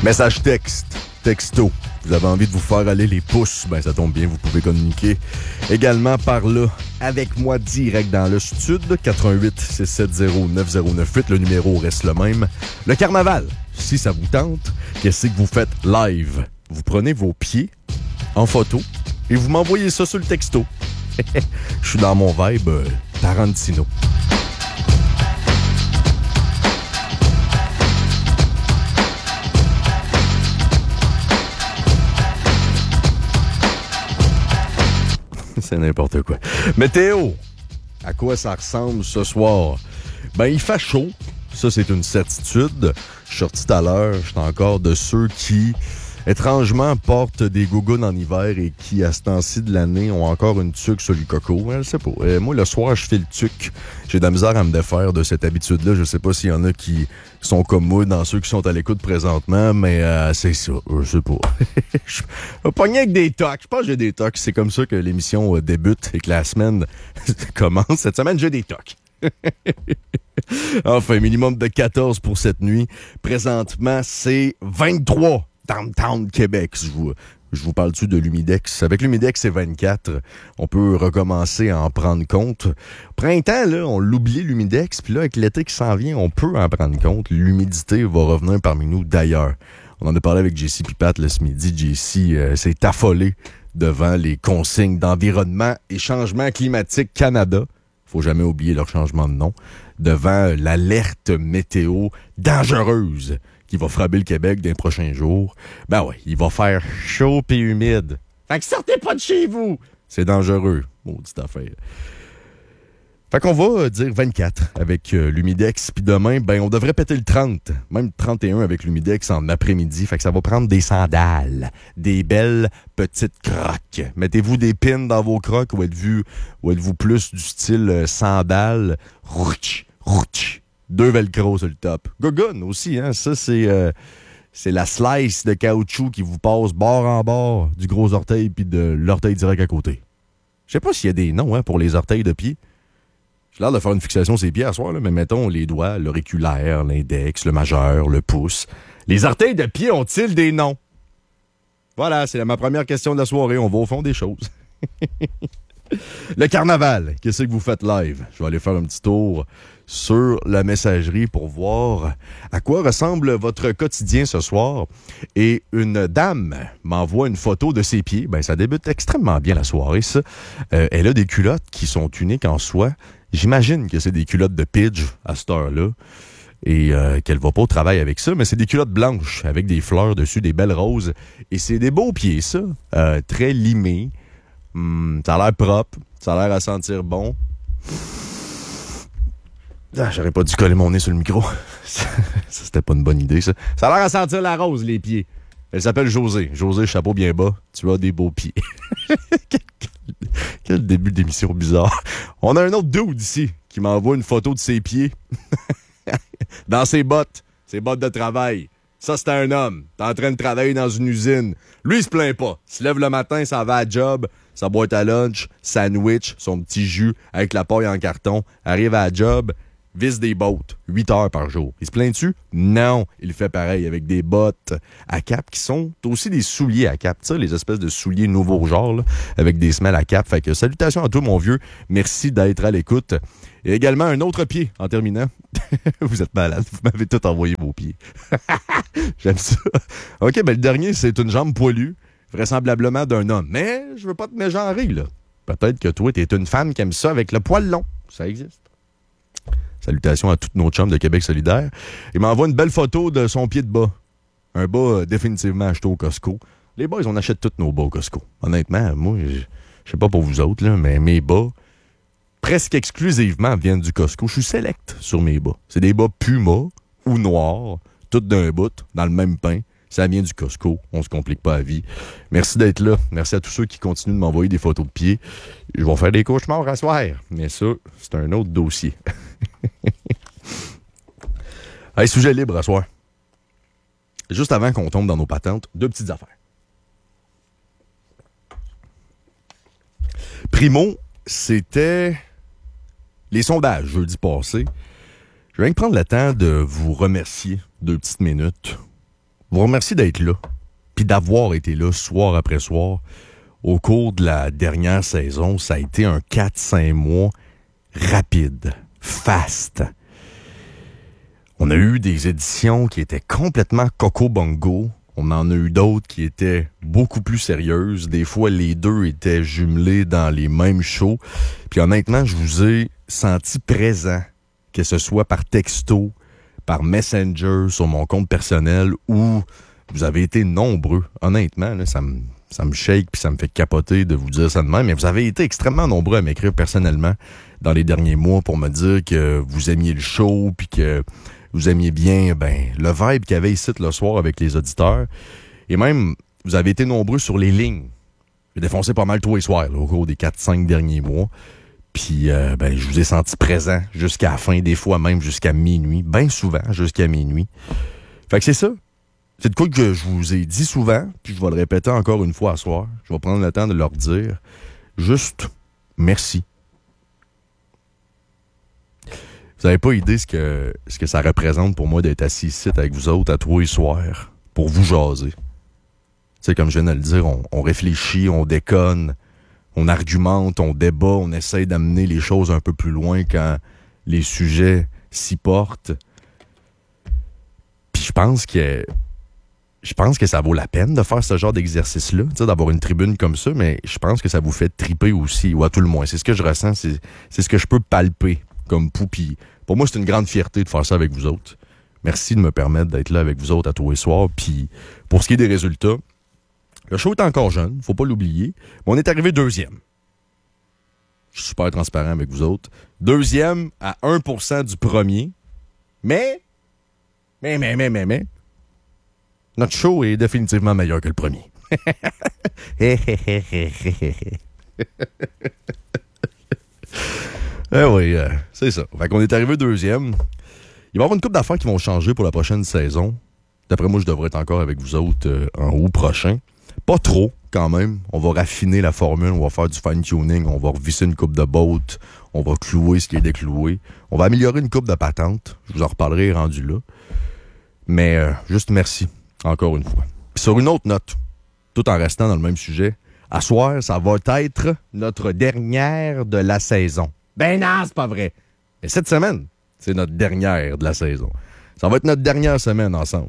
Message texto. Vous avez envie de vous faire aller les pouces, ben ça tombe bien, vous pouvez communiquer également par là avec moi direct dans le studio. 88 670 9098, le numéro reste le même. Le carnaval, si ça vous tente, qu'est-ce que vous faites live? Vous prenez vos pieds en photo et vous m'envoyez ça sur le texto. Je suis dans mon vibe Tarantino. C'est n'importe quoi. Météo, à quoi ça ressemble ce soir? Ben, il fait chaud. Ça, c'est une certitude. Je suis sorti tout à l'heure. Je suis encore de ceux qui, étrangement, portent des gougounes en hiver et qui, à ce temps-ci de l'année, ont encore une tuque sur le coco. Je sais pas. Moi, le soir, je fais le tuque. J'ai de la misère à me défaire de cette habitude-là. Je sais pas s'il y en a qui sont comme moi dans ceux qui sont à l'écoute présentement, mais c'est ça. Je sais pas. Je vais pogner avec des tocs. Je pense que j'ai des tocs. C'est comme ça que l'émission débute et que la semaine commence. Cette semaine, j'ai des tocs. Enfin, minimum de 14 pour cette nuit. Présentement, c'est 23 downtown Québec. Je vous parle-tu de l'humidex? Avec l'humidex, c'est 24. On peut recommencer à en prendre compte. Printemps, là, on l'oublie l'humidex. Puis là, avec l'été qui s'en vient, on peut en prendre compte. L'humidité va revenir parmi nous d'ailleurs. On en a parlé avec Jessie Pipat ce midi. Jessie s'est affolée devant les consignes d'environnement et changement climatique Canada. Faut jamais oublier leur changement de nom. Devant l'alerte météo dangereuse qui va frapper le Québec dans les prochains jours. Ben ouais, il va faire chaud et humide. Fait que sortez pas de chez vous! C'est dangereux. Maudite affaire. Fait qu'on va dire 24 avec l'humidex. Puis demain, ben on devrait péter le 30. Même 31 avec l'humidex en après-midi. Fait que ça va prendre des sandales. Des belles petites crocs. Mettez-vous des pins dans vos crocs ou êtes-vous plus du style sandales? Rouch, rouch. 2 velcro sur le top. Gogun aussi, hein. Ça, c'est la slice de caoutchouc qui vous passe bord en bord du gros orteil puis de l'orteil direct à côté. Je sais pas s'il y a des noms pour les orteils de pied. J'ai l'air de faire une fixation sur les pieds à soir, là, mais mettons les doigts, l'auriculaire, l'index, le majeur, le pouce. Les orteils de pied ont-ils des noms? Voilà, c'est ma première question de la soirée. On va au fond des choses. Le carnaval, qu'est-ce que vous faites live? Je vais aller faire un petit tour sur la messagerie pour voir à quoi ressemble votre quotidien ce soir. Et une dame m'envoie une photo de ses pieds. Ben, ça débute extrêmement bien la soirée, ça. Elle a des culottes qui sont uniques en soi. J'imagine que c'est des culottes de Pidge à cette heure-là et qu'elle va pas au travail avec ça, mais c'est des culottes blanches avec des fleurs dessus, des belles roses. Et c'est des beaux pieds, ça. Très limés. Ça a l'air propre. Ça a l'air à sentir bon. Ah, j'aurais pas dû coller mon nez sur le micro. Ça, c'était pas une bonne idée, ça. Ça a l'air à sentir la rose, les pieds. Elle s'appelle José. José, chapeau bien bas. Tu as des beaux pieds. Quel début d'émission bizarre. On a un autre dude ici qui m'envoie une photo de ses pieds dans ses bottes de travail. Ça, c'est un homme. T'es en train de travailler dans une usine. Lui, il se plaint pas. Il se lève le matin, ça va à job, sa boîte à lunch, sandwich, son petit jus avec la paille en carton, arrive à la job, visse des bottes, 8 heures par jour. Il se plaint-tu? Non. Il fait pareil avec des bottes à cap qui sont aussi des souliers à cap. Tu sais, les espèces de souliers nouveaux genre, là, avec des semelles à cap. Fait que salutations à toi, mon vieux. Merci d'être à l'écoute. Et également un autre pied, en terminant. Vous êtes malade. Vous m'avez tout envoyé vos pieds. J'aime ça. OK, ben le dernier, c'est une jambe poilue, vraisemblablement d'un homme. Mais je veux pas te mégenrer, là. Peut-être que toi, t'es une femme qui aime ça avec le poil long. Ça existe. Salutations à toutes nos chums de Québec solidaire. Il m'envoie une belle photo de son pied de bas. Un bas définitivement acheté au Costco. Les boys, on achète tous nos bas au Costco. Honnêtement, moi, je sais pas pour vous autres, là, mais mes bas, presque exclusivement, viennent du Costco. Je suis select sur mes bas. C'est des bas Puma ou noirs, toutes d'un bout, dans le même pain. Ça vient du Costco. On se complique pas la vie. Merci d'être là. Merci à tous ceux qui continuent de m'envoyer des photos de pieds. Je vais faire des cauchemars à soir. Mais ça, c'est un autre dossier. Hey, sujet libre à soir. Juste avant qu'on tombe dans nos patentes, 2 petites affaires. Primo, c'était les sondages jeudi passé. Je viens de prendre le temps de vous remercier 2 petites minutes vous remercie d'être là, puis d'avoir été là soir après soir. Au cours de la dernière saison, ça a été un 4-5 mois rapide, fast. On a eu des éditions qui étaient complètement coco-bongo. On en a eu d'autres qui étaient beaucoup plus sérieuses. Des fois, les deux étaient jumelés dans les mêmes shows. Puis honnêtement, je vous ai senti présent, que ce soit par texto, par Messenger, sur mon compte personnel, où vous avez été nombreux. Honnêtement, là, ça me shake puis ça me fait capoter de vous dire ça de même. Mais vous avez été extrêmement nombreux à m'écrire personnellement dans les derniers mois pour me dire que vous aimiez le show puis que vous aimiez bien le vibe qu'il y avait ici le soir avec les auditeurs. Et même, vous avez été nombreux sur les lignes. J'ai défoncé pas mal tous les soirs là, au cours des 4-5 derniers mois. Puis, je vous ai senti présent jusqu'à la fin, des fois même jusqu'à minuit. Bien souvent, jusqu'à minuit. Fait que c'est ça. C'est de quoi que je vous ai dit souvent, puis je vais le répéter encore une fois à soir. Je vais prendre le temps de leur dire juste merci. Vous n'avez pas idée ce que ça représente pour moi d'être assis ici avec vous autres à tous les soirs pour vous jaser. Tu sais, comme je viens de le dire, on réfléchit, on déconne, on argumente, on débat, on essaye d'amener les choses un peu plus loin quand les sujets s'y portent. Puis je pense que ça vaut la peine de faire ce genre d'exercice-là, d'avoir une tribune comme ça, mais je pense que ça vous fait triper aussi, ou à tout le moins. C'est ce que je ressens, c'est ce que je peux palper comme poupi. Pour moi, c'est une grande fierté de faire ça avec vous autres. Merci de me permettre d'être là avec vous autres à tous les soirs. Puis, pour ce qui est des résultats, le show est encore jeune, faut pas l'oublier, mais on est arrivé deuxième. Je suis super transparent avec vous autres. Deuxième à 1% du premier, mais... Notre show est définitivement meilleur que le premier. Oui, c'est ça. Fait qu'on est arrivé deuxième. Il va y avoir une couple d'affaires qui vont changer pour la prochaine saison. D'après moi, je devrais être encore avec vous autres en août prochain. Pas trop, quand même. On va raffiner la formule, on va faire du fine-tuning, on va revisser une coupe de bottes, on va clouer ce qui est décloué. On va améliorer une coupe de patente. Je vous en reparlerai rendu là. Mais juste merci, encore une fois. Puis sur une autre note, tout en restant dans le même sujet, à soir, ça va être notre dernière de la saison. Ben non, c'est pas vrai. Mais cette semaine, c'est notre dernière de la saison. Ça va être notre dernière semaine ensemble.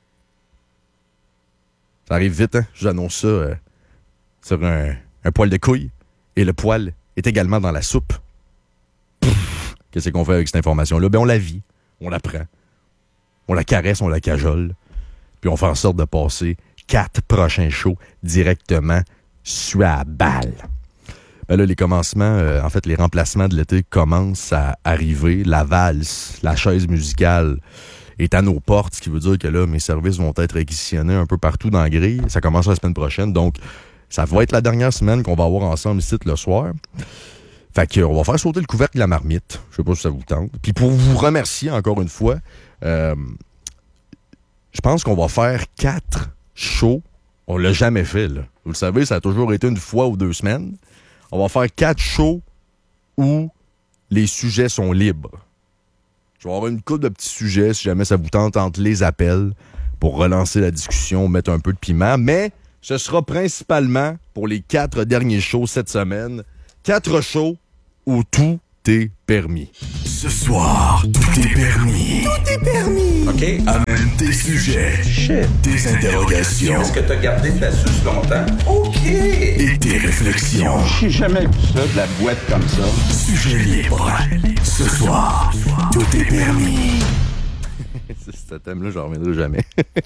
Ça arrive vite, hein? J'annonce ça sur un poil de couille. Et le poil est également dans la soupe. Qu'est-ce qu'on fait avec cette information-là? Ben on la vit, on la prend. On la caresse, on la cajole, puis on fait en sorte de passer 4 prochains shows directement sur la balle. Ben là, les commencements, les remplacements de l'été commencent à arriver. La valse, la chaise musicale est à nos portes, ce qui veut dire que là, mes services vont être réquisitionnés un peu partout dans la grille. Ça commence la semaine prochaine, donc ça va être la dernière semaine qu'on va avoir ensemble ici le soir. Fait qu'on va faire sauter le couvercle de la marmite. Je sais pas si ça vous tente. Puis pour vous remercier encore une fois, je pense qu'on va faire 4 shows. On l'a jamais fait, là. Vous le savez, ça a toujours été une fois ou 2 semaines. On va faire 4 shows où les sujets sont libres. Je vais avoir une couple de petits sujets, si jamais ça vous tente, entre les appels, pour relancer la discussion, mettre un peu de piment. Mais ce sera principalement pour les 4 derniers shows cette semaine. 4 shows où tout est permis. Ce soir, tout est permis. Tout est permis. OK. Amène tes sujets. Shit. Tes interrogations. Est-ce que t'as gardé ta suce longtemps? OK. Et tes réflexions. J'ai jamais vu ça, de la boîte comme ça. Sujet libre. Ce soir, tout est permis. Ce thème-là, j'en reviendrai jamais.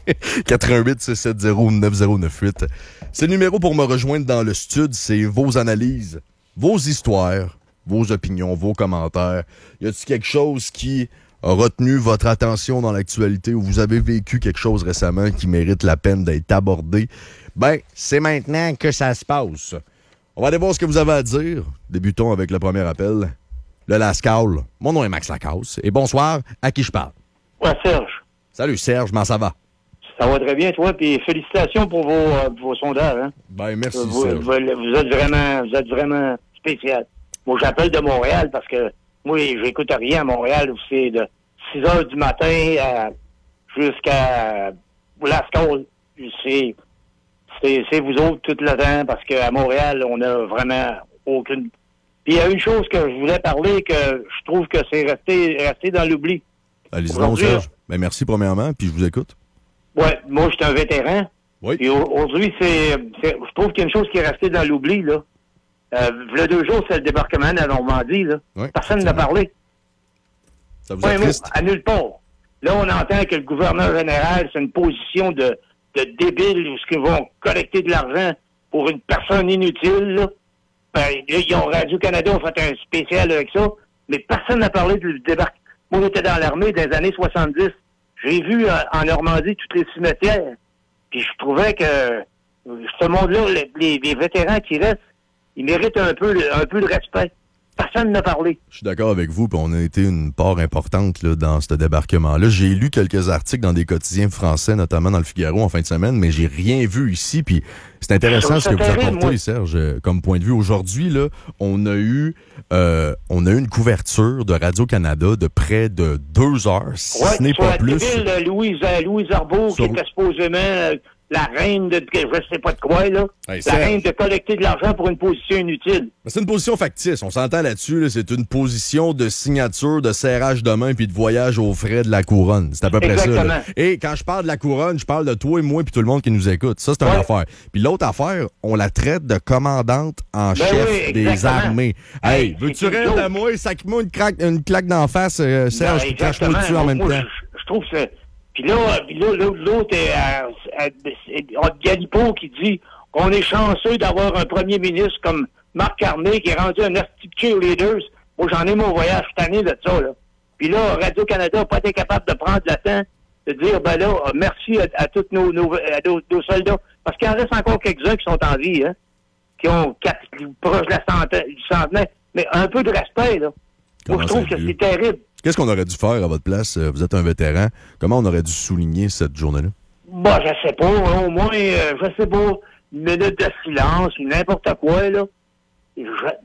88-670-9098. C'est le numéro pour me rejoindre dans le studio. C'est vos analyses, vos histoires, vos opinions, vos commentaires. Y a-t-il quelque chose qui a retenu votre attention dans l'actualité ou vous avez vécu quelque chose récemment qui mérite la peine d'être abordé? Ben, c'est maintenant que ça se passe. On va aller voir ce que vous avez à dire. Débutons avec le premier appel. Le Lascal. Mon nom est Max Lacasse. Et bonsoir, à qui je parle? Ouais, Serge. Salut Serge, comment ça va? Ça va très bien, toi, puis félicitations pour vos sondages. Hein? Ben, merci Vous Serge. êtes vraiment spécial. Moi, j'appelle de Montréal parce que moi, j'écoute rien à Montréal où c'est de 6 heures du matin jusqu'à Lascaux, c'est vous autres tout le temps, parce qu'à Montréal, on a vraiment aucune... Puis il y a une chose que je voulais parler, que je trouve que c'est resté dans l'oubli. Allez-y donc, Serge. Ben, merci premièrement, puis je vous écoute. Ouais, moi, je suis un vétéran. Oui. Et aujourd'hui, je trouve qu'il y a une chose qui est restée dans l'oubli, là. Il y a 2 jours, c'est le débarquement de la Normandie, là. Oui, Personne n'a parlé. Ça vous Pas un mot, attriste? à nulle part. Là, on entend que le gouverneur général, c'est une position de débile, où ils vont collecter de l'argent pour une personne inutile, là. Ben, ils ont Radio-Canada, ont fait un spécial avec ça, mais personne n'a parlé du débarquement. Moi, j'étais dans l'armée des années 70. J'ai vu en Normandie tous les cimetières. Puis je trouvais que ce monde-là, les vétérans qui restent, ils méritent un peu de respect. Personne n'a parlé. Je suis d'accord avec vous, puis on a été une part importante là, dans ce débarquement-là. J'ai lu quelques articles dans des quotidiens français, notamment dans le Figaro en fin de semaine, mais j'ai rien vu ici. Puis c'est intéressant ce que vous apportez, Serge, comme point de vue. Aujourd'hui, là, on a eu une couverture de Radio-Canada de près de 2 heures, si ce n'est pas plus. La Louise Arbour, qui était supposément la reine de je sais pas de quoi, là. Hey, la reine de collecter de l'argent pour une position inutile. C'est une position factice, on s'entend là-dessus. Là, c'est une position de signature, de serrage de main puis de voyage aux frais de la couronne. C'est à peu près ça. Là. Et quand je parle de la couronne, je parle de toi et moi puis tout le monde qui nous écoute. Ça, c'est une affaire. Puis l'autre affaire, on la traite de commandante en chef des armées. Hey, veux-tu rire de moi? Sac-moi une claque d'en face, Serge, puis crache-moi dessus en même temps. Je trouve que c'est... Puis là, l'autre est Galipo qui dit qu'on est chanceux d'avoir un premier ministre comme Marc Carné qui est rendu un institut aux leaders. Moi, j'en ai mon voyage cette année de ça, là. Puis là, Radio-Canada n'a pas été capable de prendre le temps de dire, ben là, merci à tous nos soldats. Parce qu'il en reste encore quelques-uns qui sont en vie, hein, qui ont proche de du centenaire. Mais un peu de respect, là. Moi, je trouve que c'est terrible. Qu'est-ce qu'on aurait dû faire à votre place? Vous êtes un vétéran. Comment on aurait dû souligner cette journée-là? Bah, je sais pas. Au moins, je sais pas, une minute de silence ou n'importe quoi, là. Je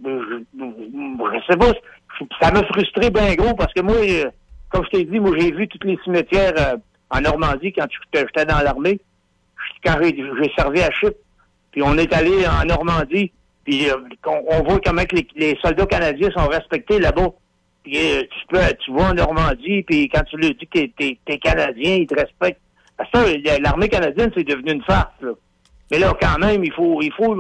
sais pas. Ça m'a frustré bien gros parce que moi, comme je t'ai dit, moi, j'ai vu tous les cimetières en Normandie quand j'étais dans l'armée. Quand j'ai servi à Chypre. Puis on est allé en Normandie. Puis on voit comment que les soldats canadiens sont respectés là-bas. Puis tu vas en Normandie, puis quand tu leur dis que t'es Canadien, ils te respectent. Parce que l'armée canadienne, c'est devenu une farce, là. Mais là, quand même, il faut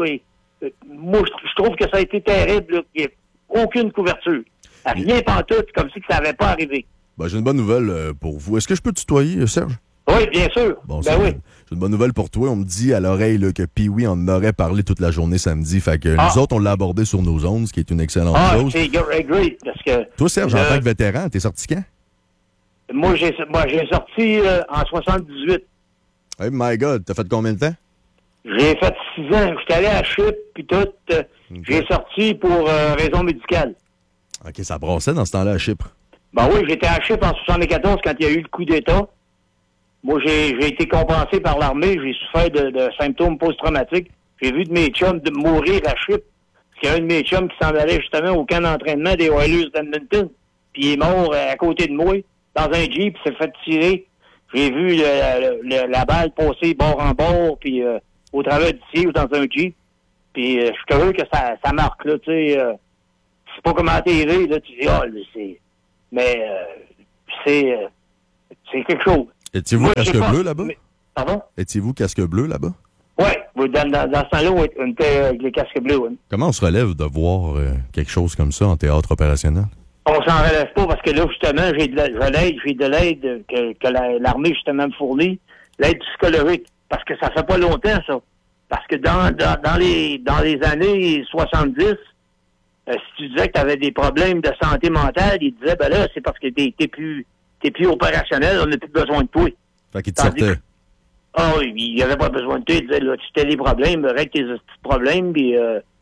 moi, je trouve que ça a été terrible, là. Il n'y a aucune couverture. Rien pantoute, comme si ça n'avait pas arrivé. Ben, j'ai une bonne nouvelle pour vous. Est-ce que je peux tutoyer, Serge? Oui, bien sûr. Bon, ben oui. J'ai une bonne nouvelle pour toi. On me dit à l'oreille là, que Pee-Wee en aurait parlé toute la journée samedi. Fait que nous autres, on l'a abordé sur nos ondes, ce qui est une excellente chose. C'est great, parce que... Toi, Serge, en tant que vétéran, t'es sorti quand? Moi, j'ai sorti en 78. Hey my God, t'as fait combien de temps? J'ai fait 6 ans. J'étais allé à Chypre, puis tout. J'ai sorti pour raison médicale. OK, ça brassait dans ce temps-là à Chypre. Ben oui, j'étais à Chypre en 74 quand il y a eu le coup d'État. Moi, j'ai été compensé par l'armée. J'ai souffert de symptômes post-traumatiques. J'ai vu de mes chums mourir à Chypre. Parce qu'il y a un de mes chums qui s'en allait justement au camp d'entraînement des Oilers d'Edmonton. Puis il est mort à côté de moi, dans un Jeep, s'est fait tirer. J'ai vu la balle passer bord en bord, puis au travers du ciel dans un Jeep. Puis je suis curieux que ça marque, là, tu sais. C'est pas comme à la TV, là, tu dis, c'est... Mais c'est quelque chose. Étiez-vous casque bleu là-bas? Pardon? Étiez-vous casque bleu là-bas? Oui, dans ce temps-là, on était avec les casques bleus. Oui. Comment on se relève de voir quelque chose comme ça en théâtre opérationnel? On s'en relève pas parce que là, justement, j'ai de l'aide que l'armée, justement, me fournit, l'aide psychologique. Parce que ça fait pas longtemps, ça. Parce que dans les années 70, si tu disais que tu avais des problèmes de santé mentale, ils disaient, ben là, c'est parce que t'es plus opérationnel, on n'a plus besoin de toi. Fait qu'il te sortait. Oui, il n'y avait pas besoin de toi. Il disait, là, tu t'as des problèmes, règle tes petits problèmes, puis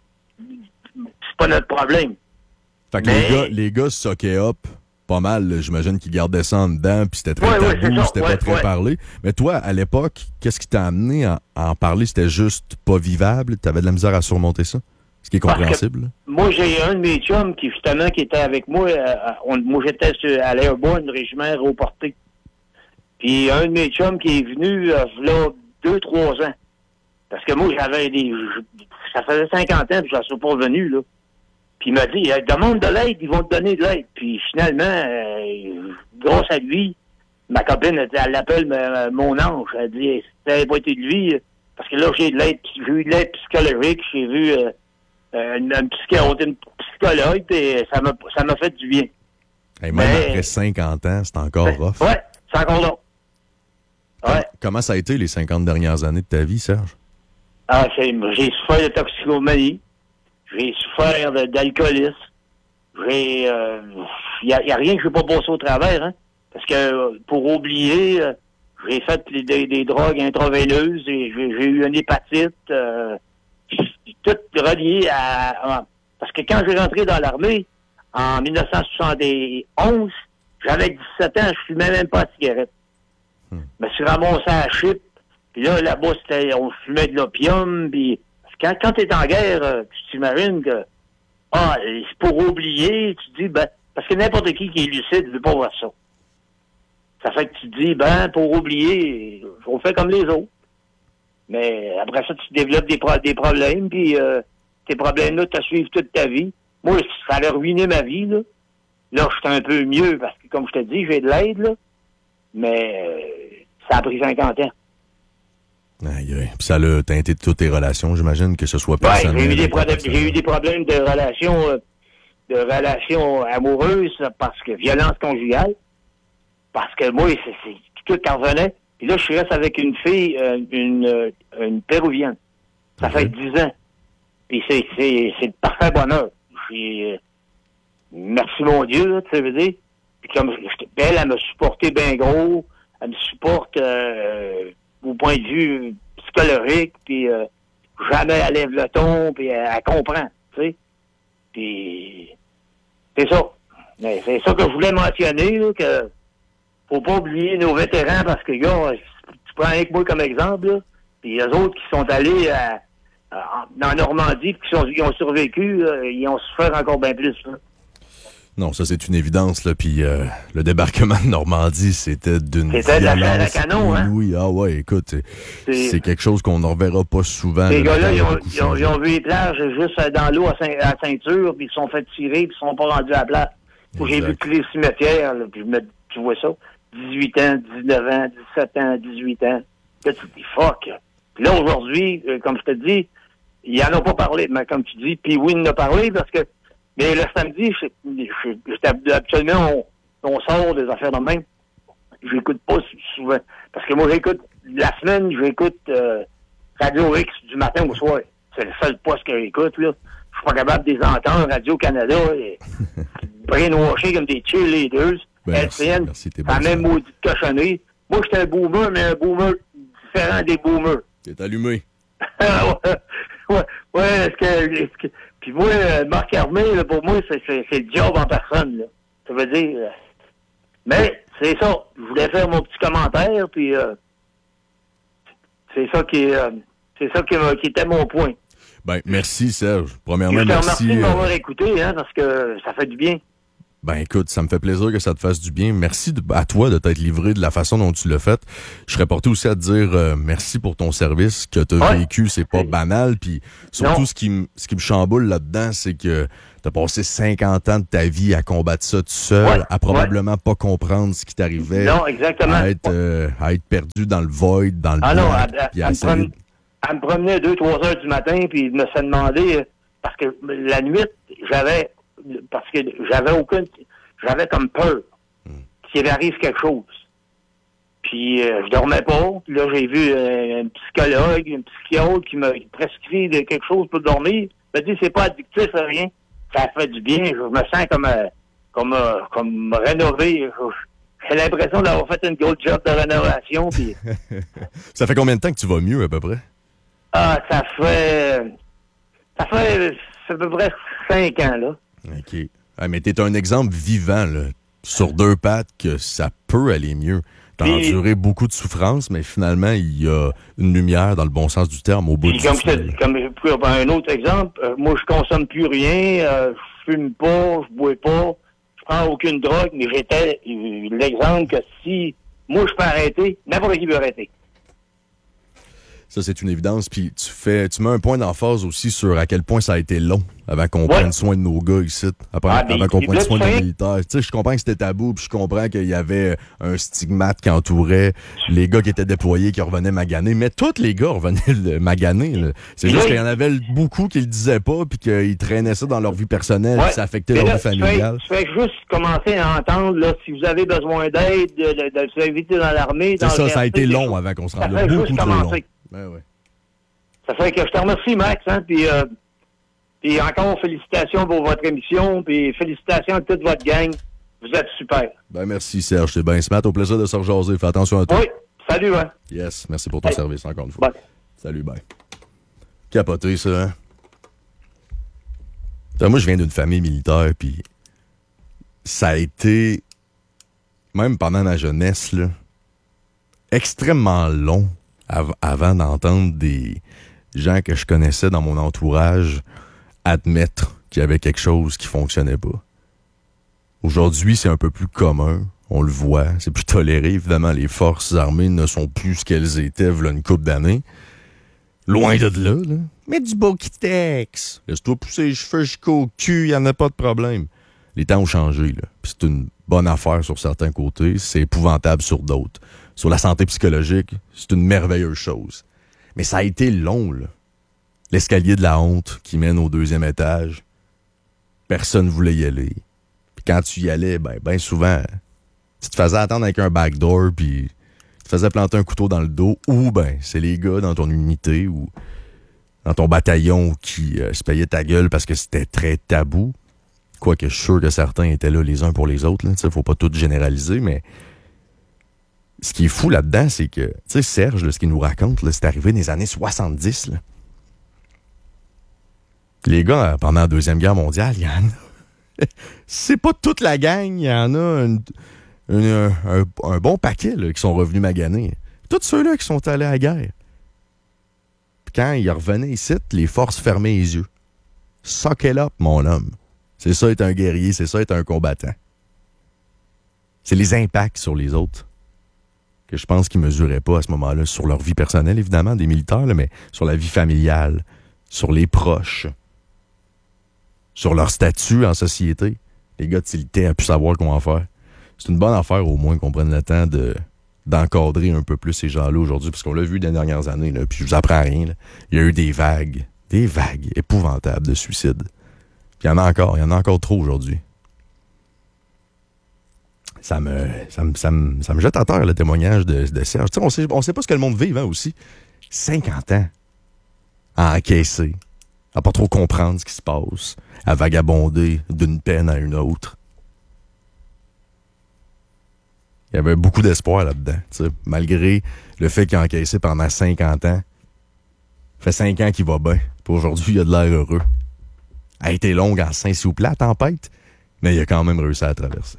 c'est pas notre problème. Fait que les gars se soquaient up pas mal, là. J'imagine qu'ils gardaient ça en dedans, puis c'était très tabou, c'était pas très parlé. Mais toi, à l'époque, qu'est-ce qui t'a amené à en parler? C'était juste pas vivable? T'avais de la misère à surmonter ça? Ce qui est compréhensible. Moi, j'ai un de mes chums qui était avec moi. Moi, j'étais à l'Airborne, régiment aéroporté. Puis un de mes chums qui est venu, là, 2-3 ans. Parce que moi, ça faisait 50 ans que je ne suis pas venu, là. Puis il m'a dit, demande de l'aide, ils vont te donner de l'aide. Puis finalement, grâce à lui, ma copine, elle l'appelle mon ange. Elle dit, si ça n'avait pas été de lui, parce que là, j'ai eu de l'aide psychologique, j'ai vu une psychologue, et ça m'a fait du bien. Et même après 50 ans, c'est encore rough. Ouais, c'est encore là. Ouais. Comment ça a été les 50 dernières années de ta vie, Serge? Ah, j'ai souffert de toxicomanie. J'ai souffert d'alcoolisme. Il y a rien que je n'ai pas passé au travers, hein. Parce que, pour oublier, j'ai fait des drogues intraveineuses et j'ai eu une hépatite, tout relié à... Parce que quand j'ai rentré dans l'armée, en 1971, j'avais 17 ans, je fumais même pas de cigarette. Je me suis ramassé à la chip, puis là-bas, on fumait de l'opium, puis... Quand t'es en guerre, tu t'imagines que... c'est pour oublier, tu dis, parce que n'importe qui est lucide ne veut pas voir ça. Ça fait que tu dis, pour oublier, on fait comme les autres. Mais après ça, tu développes des problèmes, puis tes problèmes-là te suivent toute ta vie. Moi, ça allait ruiner ma vie, là. Là, je suis un peu mieux, parce que, comme je te dis, j'ai de l'aide, là. Mais ça a pris 50 ans. Aïe. Puis ça a teinté toutes tes relations, j'imagine, que ce soit personnel. J'ai eu des problèmes de relations amoureuses, parce que violence conjugale. Parce que moi, c'est tout qui en revenait. Puis là, je reste avec une fille, une péruvienne. Ça fait 10 ans. Puis c'est le parfait bonheur. Merci mon Dieu, là, tu sais, veux dire. Puis comme elle me supporté bien gros. Elle me supporte au point de vue psychologique, puis jamais elle lève le ton, puis elle comprend, tu sais. Puis c'est ça. Mais c'est ça que je voulais mentionner, là, que faut pas oublier nos vétérans, parce que, gars, tu prends avec moi comme exemple, là, puis les autres qui sont allés dans Normandie, puis qui ont survécu, ils ont souffert encore bien plus, là. Non, ça, c'est une évidence, là. Puis le débarquement de Normandie, c'était d'une violence. C'était de la canon, hein? Oui, écoute, c'est quelque chose qu'on ne reverra pas souvent. Ces gars-là, ils ont vu les plages juste dans l'eau à ceinture, puis ils se sont fait tirer, puis ils sont pas rendus à la plage. J'ai vu tous les cimetières, là, puis tu vois ça, 18 ans, 19 ans, 17 ans, 18 ans. Là, tu te dis, fuck. Puis là, aujourd'hui, comme je te dis, ils n'en ont pas parlé, mais comme tu dis, puis oui, il en a parlé, parce que mais le samedi, habituellement, on sort des affaires de même. J'écoute pas souvent. Parce que moi, j'écoute, la semaine, j'écoute Radio X du matin au soir. C'est le seul poste que j'écoute, là. Je suis pas capable de les entendre. Radio-Canada, brainwashé comme des cheerleaders. LCN, la même maudite cochonnerie. Moi, j'étais un boomer, mais un boomer différent des boomers. T'es allumé. Puis moi, Marc Hermé, là, pour moi, c'est le job en personne, là. Ça veut dire... mais c'est ça. Je voulais faire mon petit commentaire, puis c'est ça qui était mon point. Merci, Serge. Premièrement, je te merci. Remercie de m'avoir écouté, hein, parce que ça fait du bien. Écoute, ça me fait plaisir que ça te fasse du bien. Merci à toi de t'être livré de la façon dont tu l'as fait. Je serais porté aussi à te dire merci pour ton service que tu as vécu. C'est pas banal. Puis surtout, ce qui me chamboule là-dedans, c'est que tu as passé 50 ans de ta vie à combattre ça tout seul, à probablement pas comprendre ce qui t'arrivait. Non, exactement. À être perdu dans le void, dans le elle me promenait 2-3 heures du matin, puis il me s'est demandé, parce que la nuit, j'avais comme peur qu'il arrive quelque chose. Puis je dormais pas. Puis là, j'ai vu un psychologue, un psychiatre qui m'a prescrit quelque chose pour dormir. Il m'a dit, c'est pas addictif, rien. Ça fait du bien. Je me sens comme rénové. J'ai l'impression d'avoir fait une grosse job de rénovation. Puis... Ça fait combien de temps que tu vas mieux, à peu près? Ça fait à peu près 5 ans, là. OK. Mais t'es un exemple vivant, là, sur 2 pattes, que ça peut aller mieux. T'as enduré beaucoup de souffrance, mais finalement, il y a une lumière dans le bon sens du terme au bout du tunnel. Comme un autre exemple, moi, je consomme plus rien, je fume pas, je bois pas, je prends aucune drogue, mais j'étais l'exemple que si moi, je peux arrêter. N'importe qui peut arrêter. Ça, c'est une évidence. Puis tu mets un point d'emphase aussi sur à quel point ça a été long avant qu'on prenne soin de nos gars ici, avant qu'on prenne soin de nos militaires. Tu sais, je comprends que c'était tabou, puis je comprends qu'il y avait un stigmate qui entourait les gars qui étaient déployés, qui revenaient maganer. Mais tous les gars revenaient maganer. Là. C'est juste qu'il y en avait beaucoup qui le disaient pas, puis qu'ils traînaient ça dans leur vie personnelle, puis ça affectait leur vie familiale. Tu fais juste commencer à entendre, là, si vous avez besoin d'aide, de se faire inviter dans l'armée. C'est ça, ça a été long avant qu'on se rende là. Beaucoup trop long. Ben ouais. Ça fait que je te remercie, Max, hein, puis encore félicitations pour votre émission, puis félicitations à toute votre gang. Vous êtes super. Ben merci, Serge. C'est bien smart. Au plaisir de se rejaser. Fais attention à toi. Oui. Salut, hein. Yes. Merci pour ton service, encore une fois. Bye. Salut, bye. Capoté, ça, hein? Moi, je viens d'une famille militaire, puis ça a été, même pendant ma jeunesse, là, extrêmement long avant d'entendre des gens que je connaissais dans mon entourage admettre qu'il y avait quelque chose qui fonctionnait pas. Aujourd'hui, c'est un peu plus commun. On le voit. C'est plus toléré. Évidemment, les forces armées ne sont plus ce qu'elles étaient il y a une couple d'années. Loin de là. Mais du beau Kitex. Laisse-toi pousser les cheveux jusqu'au cul, il n'y en a pas de problème. Les temps ont changé, là. Puis c'est une bonne affaire sur certains côtés. C'est épouvantable sur d'autres. Sur la santé psychologique, c'est une merveilleuse chose. Mais ça a été long, là. L'escalier de la honte qui mène au 2e étage, personne ne voulait y aller. Puis quand tu y allais, ben souvent, tu te faisais attendre avec un backdoor, puis tu te faisais planter un couteau dans le dos, ou c'est les gars dans ton unité ou dans ton bataillon qui se payaient ta gueule parce que c'était très tabou. Quoique je suis sûr que certains étaient là les uns pour les autres. Il ne faut pas tout généraliser, mais ce qui est fou là-dedans, c'est que, tu sais, Serge, là, ce qu'il nous raconte, là, c'est arrivé dans les années 70. Là. Les gars, pendant la Deuxième Guerre mondiale, il y en a. C'est pas toute la gang, il y en a un bon paquet là, qui sont revenus maganer. Tous ceux-là qui sont allés à la guerre. Puis quand ils revenaient ici, les forces fermaient les yeux. Suck it up, mon homme. C'est ça être un guerrier, c'est ça être un combattant. C'est les impacts sur les autres que je pense qu'ils ne mesuraient pas à ce moment-là, sur leur vie personnelle, évidemment, des militaires, là, mais sur la vie familiale, sur les proches, sur leur statut en société. Les gars tiltaient à plus savoir comment faire. C'est une bonne affaire, au moins, qu'on prenne le temps d'encadrer un peu plus ces gens-là aujourd'hui, parce qu'on l'a vu dans les dernières années, là, puis je vous apprends rien. Là. Il y a eu des vagues épouvantables de suicides. Puis il y en a encore trop aujourd'hui. Ça me jette à terre le témoignage de Serge. On sait pas ce que le monde vit, hein, aussi. 50 ans à encaisser, à pas trop comprendre ce qui se passe, à vagabonder d'une peine à une autre. Il y avait beaucoup d'espoir là-dedans, t'sais, malgré le fait qu'il a encaissé pendant 50 ans. Ça fait 5 ans qu'il va bien. Puis aujourd'hui, il a de l'air heureux. Elle a été longue en sein, s'il vous plaît, la tempête, mais il a quand même réussi à la traverser.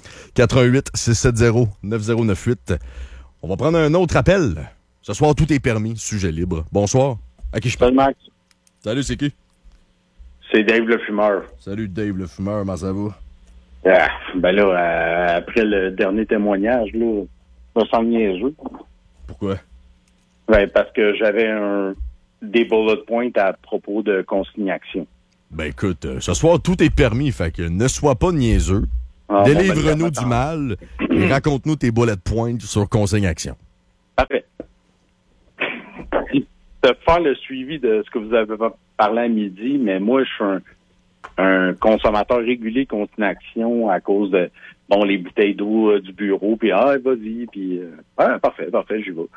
88-670-9098. On va prendre un autre appel. Ce soir, tout est permis. Sujet libre. Bonsoir. À qui je parle? Salut, Max. Salut, c'est qui? C'est Dave le fumeur. Salut, Dave le fumeur. Comment ça va? Après le dernier témoignage, là, je me sens niaiseux. Pourquoi? Parce que j'avais des bullet points à propos de consignation. Écoute, ce soir, tout est permis. Fait que ne sois pas niaiseux. Délivre-nous du mal et raconte-nous tes bullet points sur consignation. Parfait. De faire le suivi de ce que vous avez parlé à midi, mais moi, je suis un consommateur régulier de consignation à cause de, les bouteilles d'eau du bureau, puis vas-y, puis parfait, j'y vais.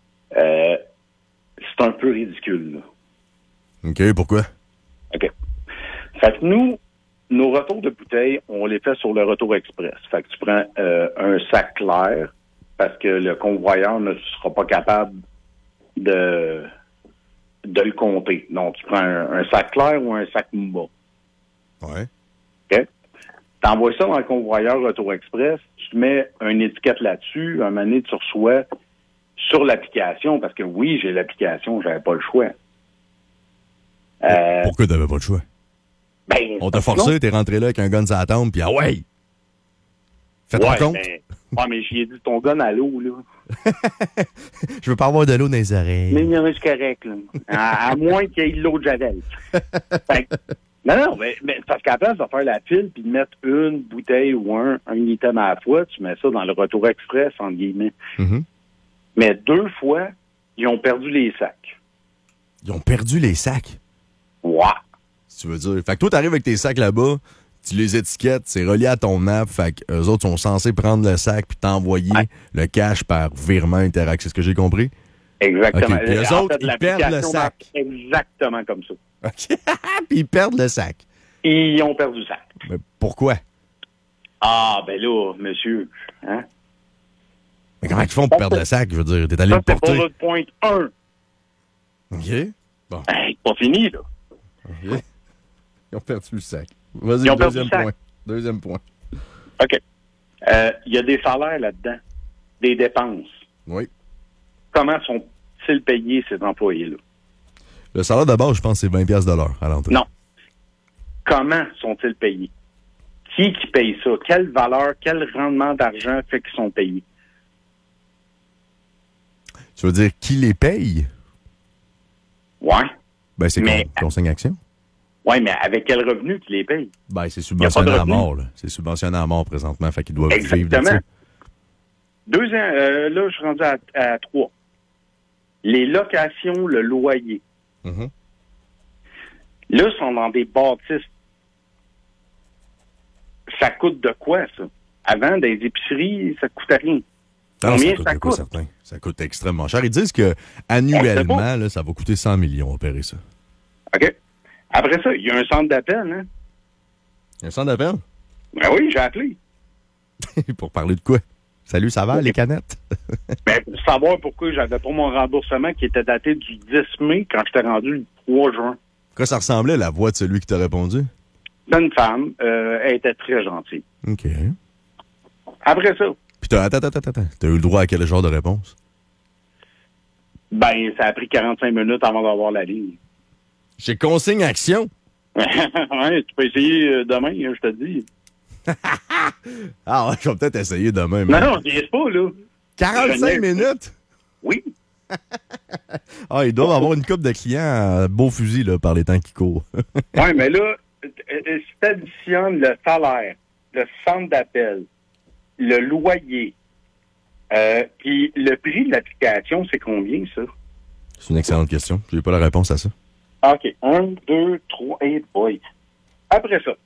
C'est un peu ridicule, là. OK, pourquoi? OK. Fait que nous, nos retours de bouteilles, on les fait sur le retour express. Fait que tu prends un sac clair parce que le convoyeur ne sera pas capable de le compter. Donc, tu prends un sac clair ou un sac Mumba. Ouais. OK? Tu envoies ça dans le convoyeur retour express, tu mets une étiquette là-dessus, un moment donné, tu reçois sur l'application, parce que oui, j'ai l'application, j'avais pas le choix. Pourquoi t'avais pas le choix? On t'a forcé, t'es rentré là avec un gun sur la tombe, puis ouais! Fais ton compte. Ah, mais j'y ai dit, ton gun à l'eau, là. Je veux pas avoir de l'eau dans les oreilles. Mais non, c'est correct, là. À moins qu'il y ait de l'eau de Javel. Fait que, non, mais parce qu'à la place de faire la file puis de mettre une bouteille ou un item à la fois, tu mets ça dans le retour express, entre guillemets. Mm-hmm. Mais 2 fois, ils ont perdu les sacs. Ils ont perdu les sacs. Ouais. Si tu veux dire. Fait que toi, t'arrives avec tes sacs là-bas, tu les étiquettes, c'est relié à ton app, fait qu'eux autres sont censés prendre le sac puis t'envoyer le cash par virement Interac. C'est ce que j'ai compris? Exactement. Okay. Puis eux autres, ils perdent le sac. Exactement comme ça. OK. Puis ils perdent le sac. Ils ont perdu le sac. Mais pourquoi? Ah, ben là, monsieur. Hein? Mais comment ils font pour perdre le sac? Je veux dire, t'es allé Ça, le porter. c'est pas notre point 1. OK. Bon. Hey, pas fini, là. OK. Ils ont perdu le sac. Vas-y, Ils ont perdu deuxième le sac. point. Deuxième point. OK. Il y a des salaires là-dedans, des dépenses. Oui. Comment sont-ils payés, ces employés-là? Le salaire de base, je pense, c'est 20$ de l'heure à l'entrée. Non. Comment sont-ils payés? Qui paye ça? Quelle valeur, quel rendement d'argent fait qu'ils sont payés? Tu veux dire qui les paye? Ouais. Ben, c'est Mais- Consigne Action. Oui, mais avec quel revenu qu'ils les payent? Ben, c'est Y a subventionné pas de à revenu. mort, là. C'est subventionné à mort présentement, fait qu'ils doivent vivre de Exactement. ça. 2 ans, là, je suis rendu à 3. Les locations, le loyer. Mhm. Là, ils sont dans des bâtisses. Ça coûte de quoi, ça? Avant, des épiceries, ça coûtait rien. Non, Combien ça ça coûte quoi, coûte? certain? Ça coûte extrêmement cher. Ils disent que annuellement, là, ça va coûter 100 millions opérer ça. OK. Après ça, il y a un centre d'appel, hein? Il y a un centre d'appel? Ben oui, j'ai appelé. Pour parler de quoi? Salut, ça va, les canettes? Ben, pour savoir pourquoi j'avais pas mon remboursement qui était daté du 10 mai quand j'étais rendu le 3 juin. Quoi, ça ressemblait, la voix de celui qui t'a répondu? C'est une femme. Elle était très gentille. OK. Après ça, Puis attends. T'as eu le droit à quel genre de réponse? ben, ça a pris 45 minutes avant d'avoir la ligne. Chez Consigne Action? Ouais, tu peux essayer demain, hein, je te dis. Ah ouais, je vais peut-être essayer demain. Non, non, je pas, là. 45 minutes? Oui. Ah, ils doivent avoir une couple de clients à beau fusil là, par les temps qui courent. Oui, mais là, si tu additionnes le salaire, le centre d'appel, le loyer, puis le prix de l'application, c'est combien, ça? C'est une excellente question. J'ai pas la réponse à ça. OK. 1, 2, 3, et boy. Après ça,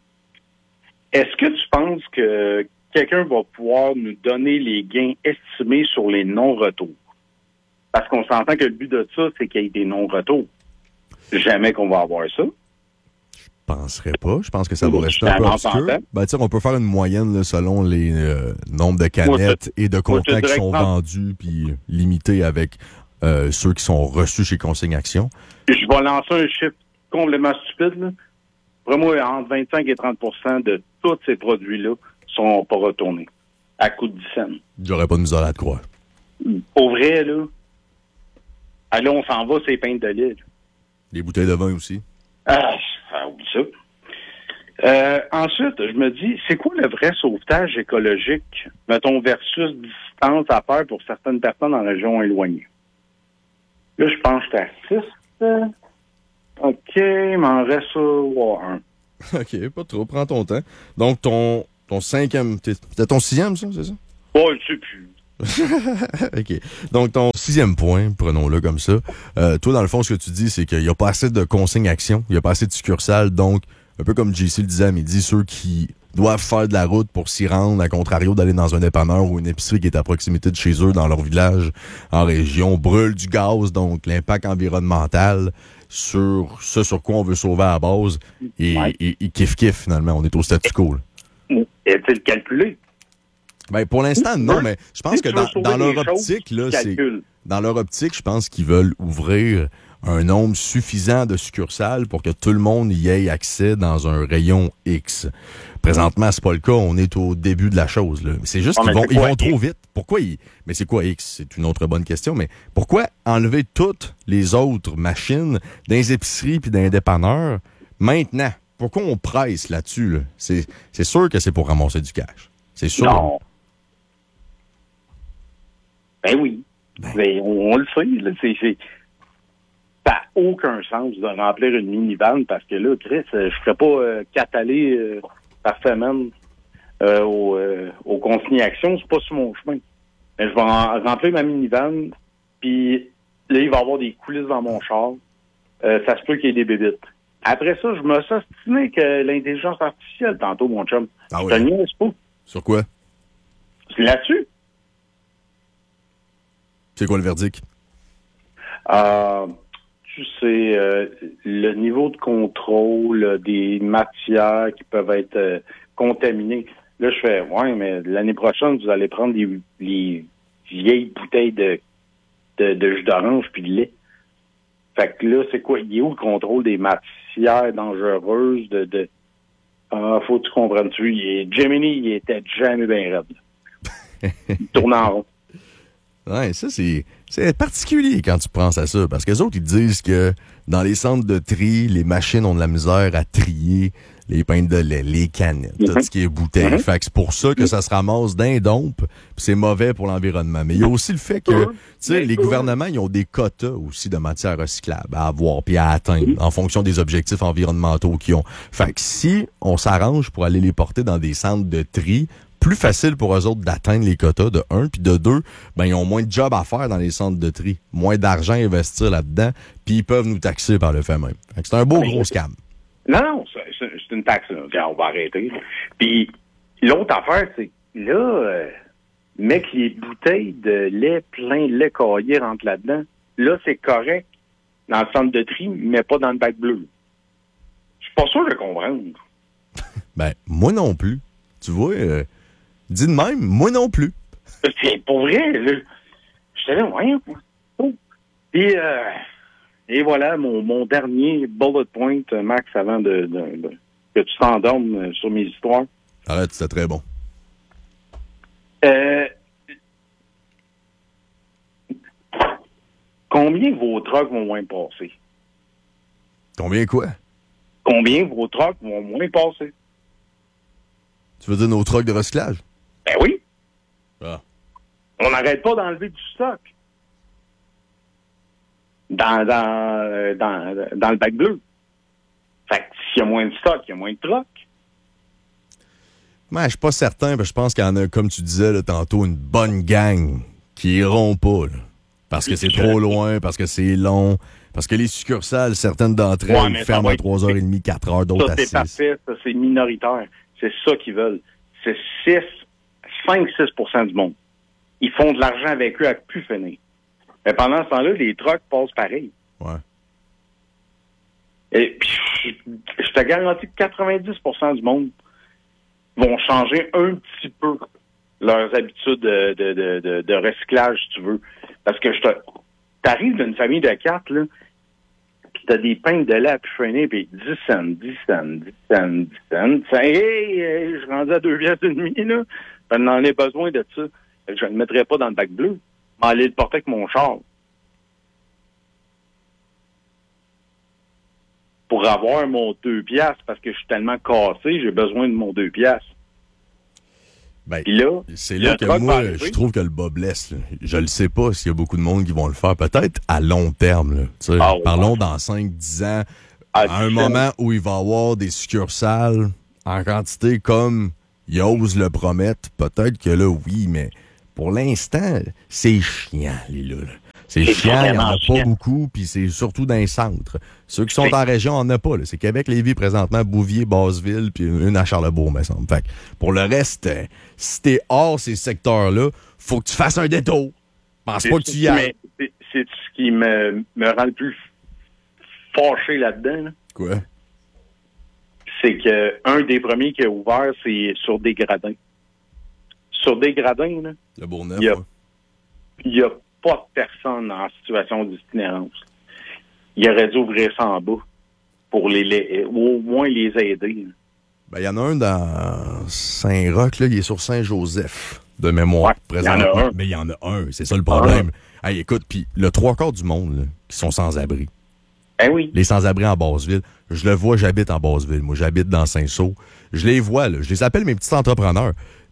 est-ce que tu penses que quelqu'un va pouvoir nous donner les gains estimés sur les non-retours? Parce qu'on s'entend que le but de ça, c'est qu'il y ait des non-retours. Jamais qu'on va avoir ça. Je penserais pas. Je pense que ça va Oui, rester un peu je obscur. t'entends. Ben, tu sais, on peut faire une moyenne là, selon les nombres de canettes et de contenants qui dirais sont que- vendus, puis limité avec ceux qui sont reçus chez Consigne Action. Je vais lancer un chiffre complètement stupide, là. Vraiment, entre 25 et 30 de tous ces produits-là sont pas retournés à coût de 10 cents. J'aurais pas de misère à te croire. Au vrai, là, là, on s'en va, c'est peint de l'île. Les bouteilles de vin aussi. Ah, oublie ça. Ensuite, je me dis, c'est quoi le vrai sauvetage écologique, mettons, versus distance à faire pour certaines personnes en région éloignée? Là, je pense que j'étais à 6. OK, il m'en reste un. OK, pas trop. Prends ton temps. Donc, ton 5e... C'était ton 6e, ça, c'est ça? Oh, je sais plus. OK. Donc, ton 6e point, prenons-le comme ça. Toi, dans le fond, ce que tu dis, c'est qu'il n'y a pas assez de consignes action, il n'y a pas assez de succursales. Donc, un peu comme JC le disait à midi, ceux qui doivent faire de la route pour s'y rendre, à contrario d'aller dans un dépanneur ou une épicerie qui est à proximité de chez eux, dans leur village, en région, brûlent du gaz. Donc, l'impact environnemental sur ce sur quoi on veut sauver à la base, et Ouais. kiff, finalement. On est au statu quo, là. Est-il calculé? Ben, pour l'instant, non, mais je pense Si que tu veux sauver dans leur les choses, optique, là, tu c'est. calcules. Dans leur optique, je pense qu'ils veulent ouvrir un nombre suffisant de succursales pour que tout le monde y ait accès dans un rayon X. Présentement, c'est pas le cas. On est au début de la chose, là. C'est juste Ah, qu'ils mais vont, c'est ils quoi, vont trop X? vite. Pourquoi mais c'est quoi X? C'est une autre bonne question, mais pourquoi enlever toutes les autres machines dans les épiceries puis dans les dépanneurs maintenant? Pourquoi on presse là-dessus, là? C'est sûr que c'est pour ramasser du cash. C'est sûr. Non. Ben oui. Ben, on le sait, là. Ça n'a aucun sens de remplir une minivan parce que là, Chris, je ne ferais pas 4 allées par semaine au consigné action. C'est pas sur mon chemin. Mais je vais remplir ma minivan, puis là, il va y avoir des coulisses dans mon char. Ça se peut qu'il y ait des bébites. Après ça, je me suis ostiné que l'intelligence artificielle, tantôt, mon chum. Ah oui. Je te niaise pas. Sur quoi? C'est là-dessus. C'est quoi le verdict? Tu sais, le niveau de contrôle des matières qui peuvent être contaminées. Là, je fais, ouais, mais l'année prochaine, vous allez prendre les vieilles bouteilles de jus d'orange puis de lait. Fait que là, c'est quoi? Il est où le contrôle des matières dangereuses faut que tu comprennes-tu? Gemini, il était jamais bien raide. Il tourne en rond. Ouais, ça, c'est particulier quand tu penses à ça. Parce que les autres, ils disent que dans les centres de tri, les machines ont de la misère à trier les pintes de lait, les canettes, tout ce qui est bouteille. Fait que c'est pour ça que ça se ramasse d'un dompe, puis c'est mauvais pour l'environnement. Mais il y a aussi le fait que, tu sais, les gouvernements, ils ont des quotas aussi de matières recyclables à avoir puis à atteindre en fonction des objectifs environnementaux qu'ils ont. Fait que si on s'arrange pour aller les porter dans des centres de tri, plus facile pour eux autres d'atteindre les quotas, de 1, puis de 2, ben ils ont moins de job à faire dans les centres de tri, moins d'argent à investir là-dedans, puis ils peuvent nous taxer par le fait même. Fait que c'est un beau gros scam. Non, c'est une taxe. Là. Regarde, on va arrêter. Puis l'autre affaire, c'est là, mec, les bouteilles de lait plein de lait caillé rentrent là-dedans. Là, c'est correct dans le centre de tri, mais pas dans le bac bleu. Je suis pas sûr de comprendre. Ben, moi non plus. Tu vois, dis de même, moi non plus. C'est pour vrai, là. J'étais là, ouais. Puis, et voilà, mon dernier bullet point, Max, avant que tu t'endormes sur mes histoires. Arrête, c'était très bon. Combien vos trucks vont moins passer? Combien quoi? Combien vos trucks vont moins passer? Tu veux dire nos trucks de recyclage? Ben oui. Ah. On n'arrête pas d'enlever du stock. Dans le bac bleu. Fait que s'il y a moins de stock, il y a moins de trucks. Mais je suis pas certain, parce que je pense qu'il y en a, comme tu disais là, tantôt, une bonne gang qui iront pas. Là, parce que c'est trop loin, parce que c'est long, parce que les succursales, certaines d'entre elles, ferment à 3h30, 4h, d'autres à 6. Ça, c'est parfait, ça, c'est minoritaire. C'est ça qu'ils veulent. C'est 5-6% du monde. Ils font de l'argent avec eux à plus finir. Mais pendant ce temps-là, les trucks passent pareil. Ouais. Et puis, je te garantis que 90% du monde vont changer un petit peu leurs habitudes de recyclage, si tu veux. Parce que t'arrives d'une famille de 4, là, puis t'as des pintes de lait à plus finir, puis 10 cents. Hey, je suis rendu à 2,5 là. J'en en ai besoin de ça. Je ne le mettrai pas dans le bac bleu. Je vais aller le porter avec mon char. Pour avoir mon 2 piastres, parce que je suis tellement cassé, j'ai besoin de mon 2 piastres. Ben, là, c'est là que moi, je trouve que le bas blesse. Là. Je le sais pas s'il y a beaucoup de monde qui vont le faire. Peut-être à long terme. Là, parlons dans 5-10 ans, à un moment où il va y avoir des succursales en quantité comme Yose le promettent. Peut-être que là, oui, mais pour l'instant, c'est chiant, les là. C'est chiant, il n'y en a pas beaucoup, puis c'est surtout dans les centres. Ceux qui sont en région, on n'en a pas. Là. C'est Québec, Lévis, présentement, Bouvier, Basseville, puis une à Charlebourg, me semble. Fait que pour le reste, si t'es hors ces secteurs-là, faut que tu fasses un détour. Pense pas que tu y ailles. C'est ce qui me rend le plus fâché là-dedans. Là. Quoi? C'est que un des premiers qui a ouvert, c'est sur des gradins. Sur des gradins, là, le Bourgneuf, il y a pas de personne en situation d'itinérance. Il aurait dû ouvrir ça en bas pour ou au moins les aider. Ben, il y en a un dans Saint-Roch, là, il est sur Saint-Joseph, de mémoire, présentement. Il y en a un. Mais il y en a un, c'est ça le problème. Hey, écoute, puis le 3/4 du monde là, qui sont sans-abri. Ben oui. Les sans-abri en Basseville. Je le vois, j'habite en Basseville. Moi, j'habite dans Saint-Saul. Je les vois, là. Je les appelle mes petits entrepreneurs.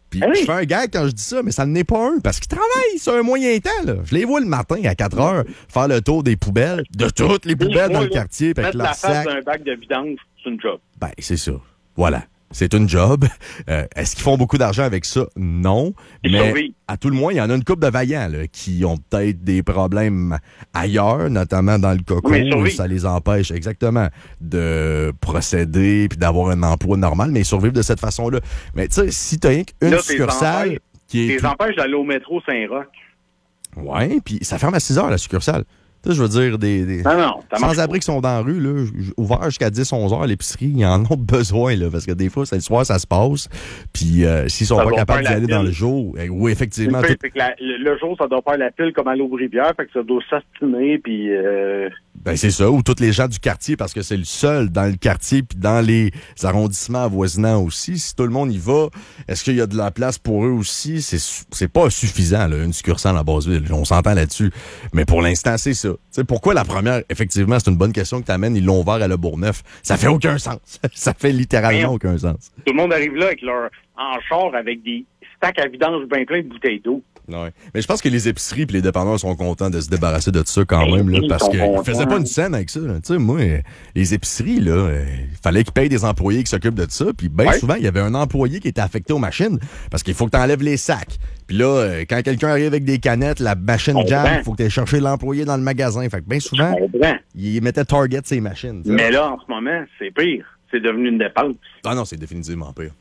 Puis je fais un gag quand je dis ça, mais ça n'est pas un, parce qu'ils travaillent sur un moyen temps. Là. Je les vois le matin à 4 heures faire le tour des poubelles, de toutes les poubelles dans le quartier, avec leur sac. Mettre la face d'un bac de vidange, c'est une job. Ben, c'est ça. Voilà. C'est une job. Est-ce qu'ils font beaucoup d'argent avec ça? Non. Mais à tout le moins, il y en a une couple de vaillants là, qui ont peut-être des problèmes ailleurs, notamment dans le coco. Ça les empêche exactement de procéder puis d'avoir un emploi normal, mais ils survivent de cette façon-là. Mais tu sais, si tu as une succursale qui est... Les empêche d'aller au métro Saint-Roch. Oui, puis ça ferme à 6 heures, la succursale. Tu sais, je veux dire, des sans-abri qui sont dans la rue, là, ouverts jusqu'à 10-11 heures, l'épicerie, ils en ont besoin, là, parce que des fois, c'est le soir, ça se passe. Puis s'ils sont pas capables d'y aller dans le jour, oui, effectivement. C'est que le jour, ça doit faire la pile comme à l'Aube-Rivière, fait que ça doit s'astiner, puis... Ben, c'est ça, ou tous les gens du quartier, parce que c'est le seul dans le quartier, puis dans les arrondissements avoisinants aussi. Si tout le monde y va, est-ce qu'il y a de la place pour eux aussi? C'est pas suffisant, là, une succursale à Basseville. On s'entend là-dessus. Mais pour l'instant, c'est ça. T'sais, pourquoi la première, effectivement, c'est une bonne question que tu amènes, ils l'ont ouvert à Le Bourgneuf. Ça fait aucun sens. Ça fait littéralement aucun sens. Tout le monde arrive là avec leur en char avec des stacks à vidange bien plein de bouteilles d'eau. Ouais. Mais je pense que les épiceries et les dépanneurs sont contents de se débarrasser de ça quand même, là, parce qu'ils ne faisaient pas une scène avec ça. Tu sais, moi, les épiceries, là, il fallait qu'ils payent des employés qui s'occupent de ça. Puis bien souvent, il y avait un employé qui était affecté aux machines parce qu'il faut que tu enlèves les sacs. Puis là, quand quelqu'un arrive avec des canettes, la machine jam, il faut que tu ailles chercher l'employé dans le magasin. Fait que bien souvent, ils mettaient Target ces machines. T'sais. Mais là, en ce moment, c'est pire. C'est devenu une dépense. Ah non, c'est définitivement pire.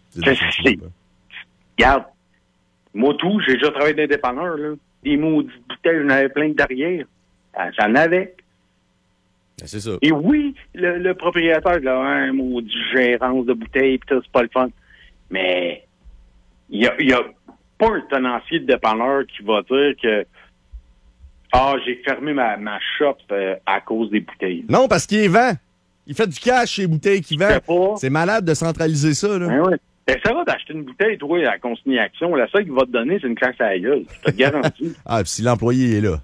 Regarde. Moi, tout, j'ai déjà travaillé dans les dépanneurs, là. Des maudites bouteilles, j'en avais plein de derrière. J'en avais. C'est ça. Et oui, le propriétaire, là, un maudit gérance de bouteilles, pis ça, c'est pas le fun. Mais, il y a pas un tenancier de dépanneur qui va dire que j'ai fermé ma shop à cause des bouteilles. Non, parce qu'il vend. Il fait du cash chez les bouteilles qu'il vend. C'est malade de centraliser ça, là. Ben oui. Ça va d'acheter une bouteille, toi, à consignation. La seule qu'il va te donner, c'est une claque à la gueule. Je te garantis. Puis si l'employé est là.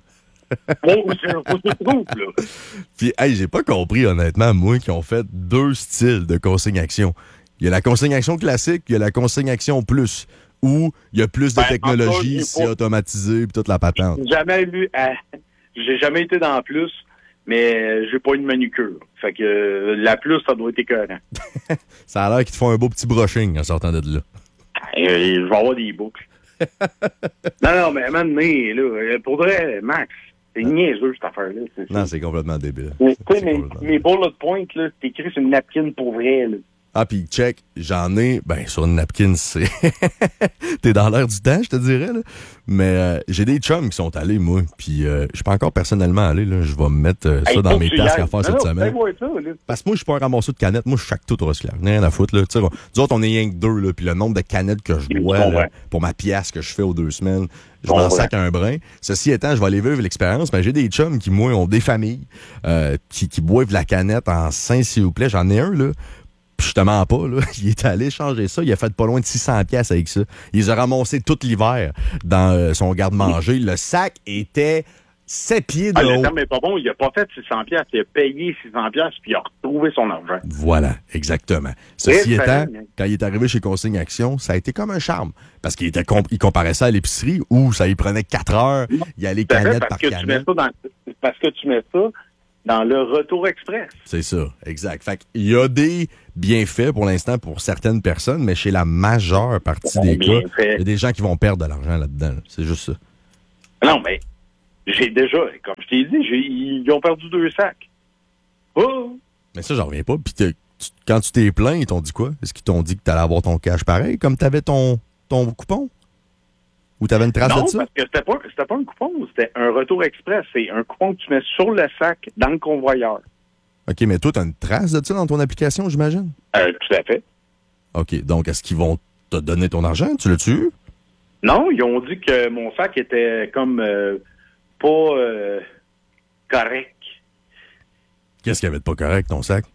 Là. Puis, j'ai pas compris, honnêtement, moi, qui ont fait 2 styles de consignation. Il y a la consignation classique, il y a la consignation plus, où il y a plus de technologie, c'est automatisé, puis toute la patente. J'ai jamais été dans plus, mais j'ai pas eu de manucure. Fait que la plus, ça doit être écœurant. Ça a l'air qu'ils te font un beau petit brushing en sortant de là. Je vais avoir des boucles. non, mais maintenant, là, pour vrai, Max, c'est niaiseux, cette affaire-là. Non, c'est complètement débile. Tu sais, mes bullet points, là, c'est écrit sur une napkin pour vrai, là. Ah, puis check, j'en ai, sur une napkin, c'est... T'es dans l'air du temps, je te dirais, là. Mais j'ai des chums qui sont allés, moi, puis je suis pas encore personnellement allé, là. Je vais me mettre ça dans mes tasks à faire cette semaine. Parce que moi, je suis pas un ramasseur de canettes. Moi, je chaque tout au recyclage. Rien à foutre, là. T'sais, nous autres, on est rien que 2, là. Puis le nombre de canettes que je bois, là, pour ma pièce que je fais aux 2 semaines, je m'en sac un brin. Ceci étant, je vais aller vivre l'expérience. Mais j'ai des chums qui, moi, ont des familles qui boivent la canette en 5, s'il vous plaît. J'en ai un, là. Puis je te mens pas, là. Il est allé changer ça. Il a fait pas loin de 600$ avec ça. Il les a ramassés tout l'hiver dans son garde-manger. Le sac était 7 pieds de haut. Le terme est pas bon. Il a pas fait 600$. Il a payé 600$ puis il a retrouvé son argent. Voilà, exactement. Ceci étant, quand il est arrivé chez Consigne Action, ça a été comme un charme. Parce qu'il il comparait ça à l'épicerie où ça lui prenait 4 heures. Il allait canette par canette. Parce que tu mets ça dans le retour express. C'est ça, exact. Fait qu'il y a des bienfaits pour l'instant pour certaines personnes, mais chez la majeure partie des cas, il y a des gens qui vont perdre de l'argent là-dedans. Là. C'est juste ça. Non, mais j'ai déjà, comme je t'ai dit, ils ont perdu 2 sacs. Oh! Mais ça, j'en reviens pas. Puis quand tu t'es plaint, ils t'ont dit quoi? Est-ce qu'ils t'ont dit que tu allais avoir ton cash pareil, comme tu avais ton coupon? Ou tu avais une trace de ça? Non, parce que c'était pas un coupon, c'était un retour express. C'est un coupon que tu mets sur le sac dans le convoyeur. OK, mais toi, tu as une trace de ça dans ton application, j'imagine? Tout à fait. OK, donc est-ce qu'ils vont te donner ton argent? Tu l'as-tu eu? Non, ils ont dit que mon sac était comme pas correct. Qu'est-ce qu'il y avait de pas correct, ton sac?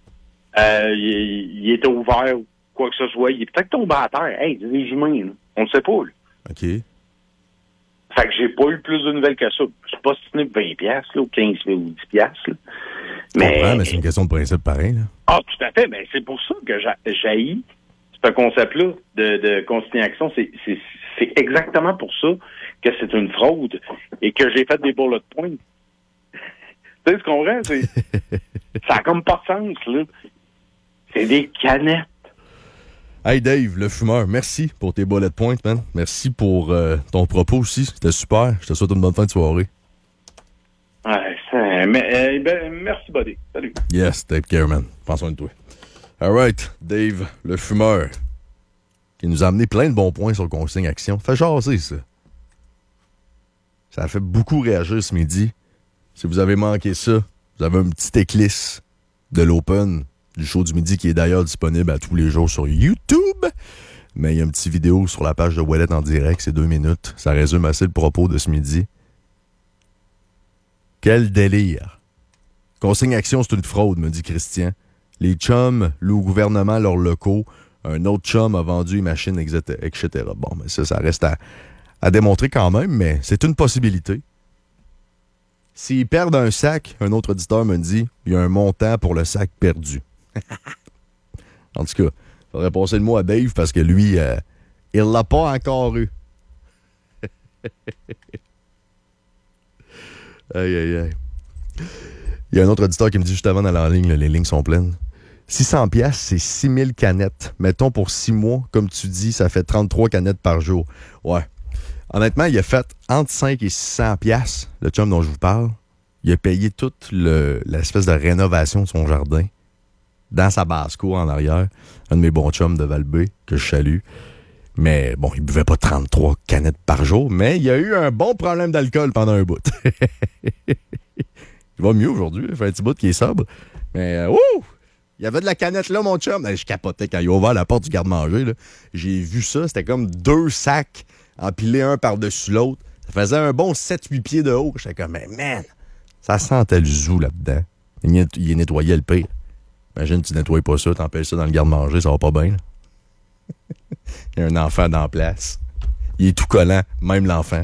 Il était ouvert ou quoi que ce soit. Il est peut-être tombé à terre. Hey, c'est des humains, là. On ne sait pas, là. OK. Fait que j'ai pas eu plus de nouvelles que ça. Je suis pas soutenu pour 20$, là, ou 15$ ou 10$. Là. Mais c'est une question de principe pareil. Là. Ah, tout à fait. Mais c'est pour ça que j'haïs ce concept-là de consignation, c'est exactement pour ça que c'est une fraude et que j'ai fait des bullet points. Tu sais ce qu'on comprend? Ça a comme pas de sens, là. C'est des canettes. Hey Dave, le fumeur, merci pour tes bullet points, man. Merci pour ton propos aussi. C'était super. Je te souhaite une bonne fin de soirée. Ouais, merci, buddy. Salut. Yes, take care, man. Prends soin de toi. All right, Dave, le fumeur, qui nous a amené plein de bons points sur le consigne action. Fait jaser, ça. Ça a fait beaucoup réagir ce midi. Si vous avez manqué ça, vous avez un petit éclisse de l'Open du show du midi qui est d'ailleurs disponible à tous les jours sur YouTube. Mais il y a une petite vidéo sur la page de Ouellette en direct, c'est 2 minutes. Ça résume assez le propos de ce midi. Quel délire! Consigne action, c'est une fraude, me dit Christian. Les chums louent au gouvernement leurs locaux. Un autre chum a vendu une machine, etc. Bon, mais ça reste à démontrer quand même, mais c'est une possibilité. S'ils perdent un sac, un autre auditeur me dit, il y a un montant pour le sac perdu. En tout cas, il faudrait passer le mot à Dave parce que lui, il l'a pas encore eu. Aïe, aïe, aïe. Il y a un autre auditeur qui me dit juste avant d'aller en ligne, les lignes sont pleines. 600$, c'est 6000 canettes. Mettons pour 6 mois, comme tu dis, ça fait 33 canettes par jour. Ouais. Honnêtement, il a fait entre 5 et 600$, le chum dont je vous parle. Il a payé toute l'espèce de rénovation de son jardin dans sa basse-cour en arrière. Un de mes bons chums de Val-B, que je salue. Mais bon, il buvait pas 33 canettes par jour, mais il a eu un bon problème d'alcool pendant un bout. Il va mieux aujourd'hui, il fait un petit bout qui est sobre. Mais, il y avait de la canette là, mon chum. Je capotais quand il a ouvert la porte du garde-manger. Là. J'ai vu ça, c'était comme 2 sacs empilés un par-dessus l'autre. Ça faisait un bon 7-8 pieds de haut. J'étais comme, mais man, ça sentait le zou là-dedans. Il nettoyait le pire. Imagine, tu nettoies pas ça, t'empêches ça dans le garde-manger, ça va pas bien. Il y a un enfant dans la place. Il est tout collant, même l'enfant.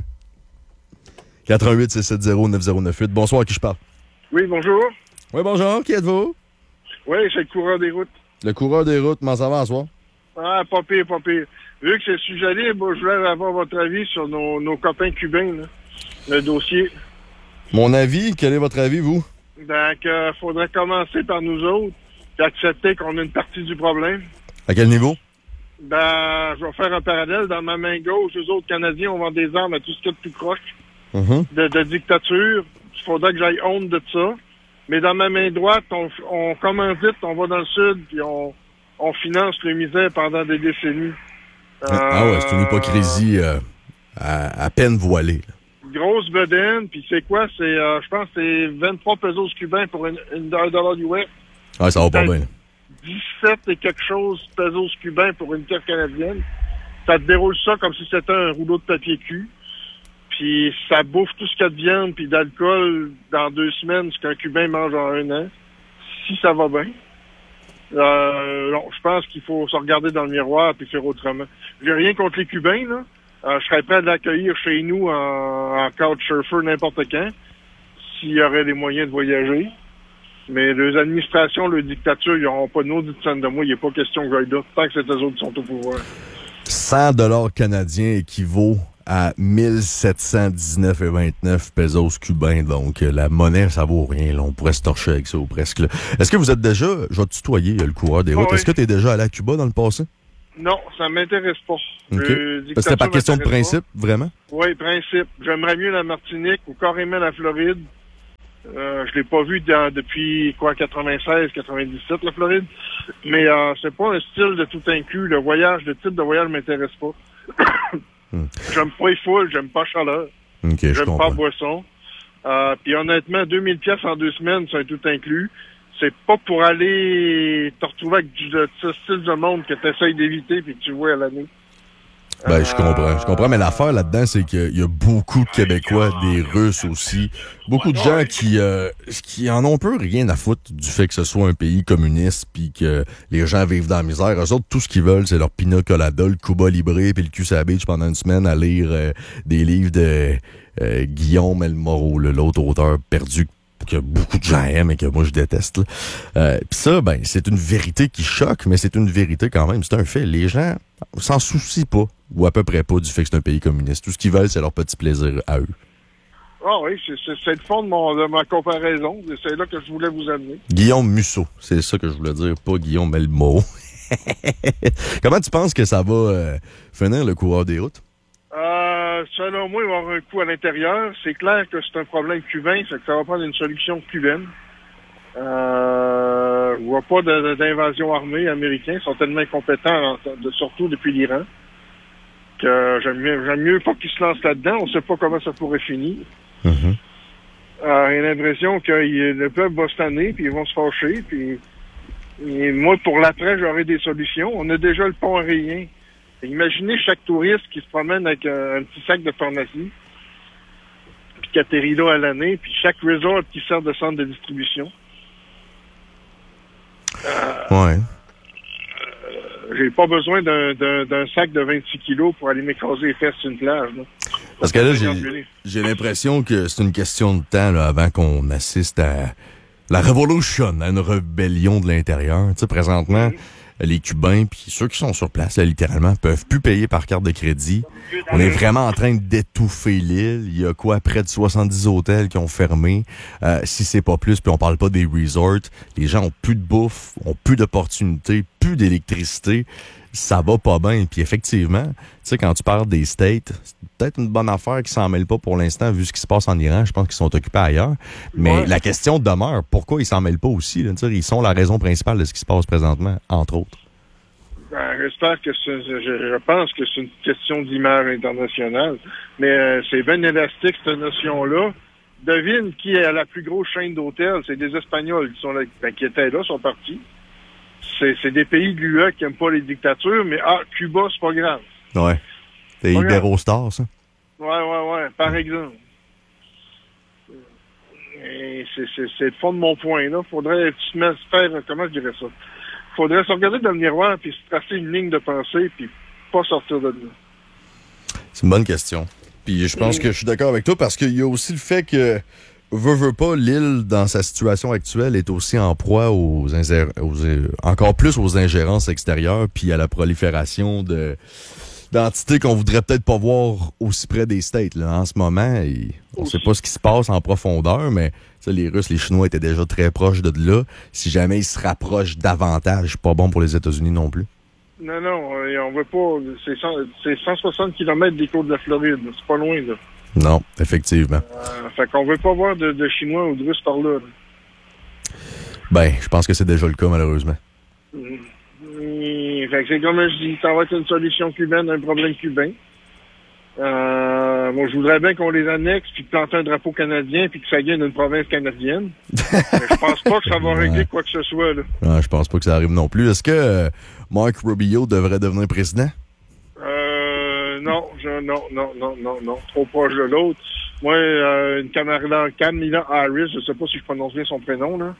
88-670-9098. Bonsoir, à qui je parle? Oui, bonjour. Oui, bonjour. Qui êtes-vous? Oui, c'est le coureur des routes. Le coureur des routes, comment ça va à soir? Ah, pas pire, pas pire. Vu que c'est le sujet libre, je voulais avoir votre avis sur nos copains cubains, là, le dossier. Mon avis? Quel est votre avis, vous? Donc, faudrait commencer par nous autres, puis accepter qu'on a une partie du problème. À quel niveau? Ben, je vais faire un parallèle. Dans ma main gauche, les autres Canadiens, on vend des armes à tout ce qu'il y a de plus proche de dictature. Il faudrait que j'aille honte de ça. Mais dans ma main droite, on commandite, on va dans le sud, puis on finance le misère pendant des décennies. Ah ouais, c'est une hypocrisie à peine voilée. Là. Grosse bedaine, puis c'est quoi? C'est, je pense que c'est 23 pesos cubains pour $1 US. Ah, ça va pas bien. 17 et quelque chose pesos cubains pour une carte canadienne. Ça te déroule ça comme si c'était un rouleau de papier cul. Puis ça bouffe tout ce qu'il y a de viande puis d'alcool dans 2 semaines, ce qu'un Cubain mange en 1 an. Si ça va bien. Non, je pense qu'il faut se regarder dans le miroir puis faire autrement. J'ai rien contre les Cubains, là. Je serais prêt à l'accueillir chez nous en couchsurfer n'importe quand, s'il y aurait les moyens de voyager. Mais les administrations, les dictatures, ils n'auront pas de maudite scène de moi. Il n'est pas question que j'aille là, tant que c'est eux autres qui sont au pouvoir. 100$ canadiens équivaut à 1719,29 pesos cubains. Donc, la monnaie, ça vaut rien. Là. On pourrait se torcher avec ça ou presque. Là. Est-ce que vous êtes déjà... Je vais te tutoyer, le coureur des routes. Oui. Est-ce que tu es déjà allé à Cuba dans le passé? Non, ça m'intéresse pas. Okay. C'était par question de principe, vraiment? Oui, principe. J'aimerais mieux la Martinique ou carrément la Floride. Je l'ai pas vu depuis 96, 97, la Floride. Mais c'est pas un style de tout inclus. Le type de voyage m'intéresse pas. J'aime pas les foules, j'aime pas la chaleur. Okay, j'aime pas la boisson. Puis honnêtement, 2000$ en 2 semaines, c'est un tout inclus. C'est pas pour aller te retrouver avec ce style de monde que tu essayes d'éviter puis que tu vois à l'année. Ben, je comprends, mais l'affaire là-dedans, c'est qu'il y a beaucoup de Québécois, des Russes aussi, beaucoup de gens qui en ont peu rien à foutre du fait que ce soit un pays communiste puis que les gens vivent dans la misère. Eux autres, tout ce qu'ils veulent, c'est leur pina colada, le Cuba Libre puis le cul sur la beach pendant une semaine à lire des livres de Guillaume El Moro, l'autre auteur perdu que beaucoup de gens aiment et que moi je déteste. Puis ça, ben, c'est une vérité qui choque, mais c'est une vérité quand même. C'est un fait. Les gens s'en soucient pas, ou à peu près pas, du fait que c'est un pays communiste. Tout ce qu'ils veulent, c'est leur petit plaisir à eux. Ah oui, c'est le fond de ma comparaison. C'est là que je voulais vous amener. Guillaume Musso, c'est ça que je voulais dire, pas Guillaume Melmo. Comment tu penses que ça va finir, le coureur des routes? Selon moi, il va y avoir un coup à l'intérieur. C'est clair que c'est un problème cubain, c'est que ça va prendre une solution cubaine. Je vois pas d'invasion armée américaine. Ils sont tellement incompétents, surtout depuis l'Iran, que j'aime mieux pas qu'ils se lancent là-dedans. On sait pas comment ça pourrait finir. Mm-hmm. J'ai l'impression que le peuple va se tanner, puis ils vont se fâcher, puis et moi, pour l'après, j'aurai des solutions. On a déjà le pont aérien. Imaginez chaque touriste qui se promène avec un petit sac de pharmacie, puis qui atterrit là à l'année, puis chaque resort qui sert de centre de distribution. Ouais. J'ai pas besoin d'un sac de 26 kilos pour aller m'écraser les fesses sur une plage. Là. Parce que là, j'ai l'impression que c'est une question de temps là, avant qu'on assiste à la révolution, à une rébellion de l'intérieur. Tu sais, présentement, les Cubains, puis ceux qui sont sur place, là, littéralement, peuvent plus payer par carte de crédit. On est vraiment en train d'étouffer l'île. Il y a quoi, près de 70 hôtels qui ont fermé. Si c'est pas plus, puis on parle pas des resorts. Les gens ont plus de bouffe, ont plus d'opportunités, plus d'électricité. Ça va pas bien. Puis effectivement, tu sais, quand tu parles des States, c'est peut-être une bonne affaire qu'ils s'en mêlent pas pour l'instant, vu ce qui se passe en Iran. Je pense qu'ils sont occupés ailleurs. Mais la question demeure, pourquoi ils s'en mêlent pas aussi? Là? Ils sont la raison principale de ce qui se passe présentement, entre autres. Ben, j'espère que je pense que c'est une question d'image internationale. Mais c'est bien élastique, cette notion-là. Devine qui a la plus grosse chaîne d'hôtels. C'est des Espagnols qui sont là, qui étaient là, sont partis. C'est des pays de l'UE qui n'aiment pas les dictatures, mais Cuba, c'est pas grave. Ouais. C'est Iberostar, ça? Ouais, par exemple. Et c'est le fond de mon point, là. Faudrait faire, comment je dirais ça? Faudrait se regarder dans le miroir puis se tracer une ligne de pensée puis pas sortir de là. C'est une bonne question. Puis je pense que je suis d'accord avec toi parce qu'il y a aussi le fait que veut pas, l'île, dans sa situation actuelle, est aussi en proie encore plus aux ingérences extérieures puis à la prolifération d'entités qu'on voudrait peut-être pas voir aussi près des States. Là. En ce moment, on sait pas ce qui se passe en profondeur, mais les Russes, les Chinois étaient déjà très proches de là. Si jamais ils se rapprochent davantage, pas bon pour les États-Unis non plus. Non, on veut pas. C'est 160 km des côtes de la Floride. C'est pas loin, là. Non, effectivement. Fait qu'on veut pas voir de Chinois ou de Russes par là. Ben, je pense que c'est déjà le cas, malheureusement. Fait que c'est comme je dis, ça va être une solution cubaine, un problème cubain. Moi, je voudrais bien qu'on les annexe, puis planter un drapeau canadien, puis que ça gagne une province canadienne. Mais je pense pas que ça va régler quoi que ce soit, là. Non, je pense pas que ça arrive non plus. Est-ce que Mark Rubio devrait devenir président? Non. Trop proche de l'autre. Moi, une Kamala Harris, je sais pas si je prononce bien son prénom, là.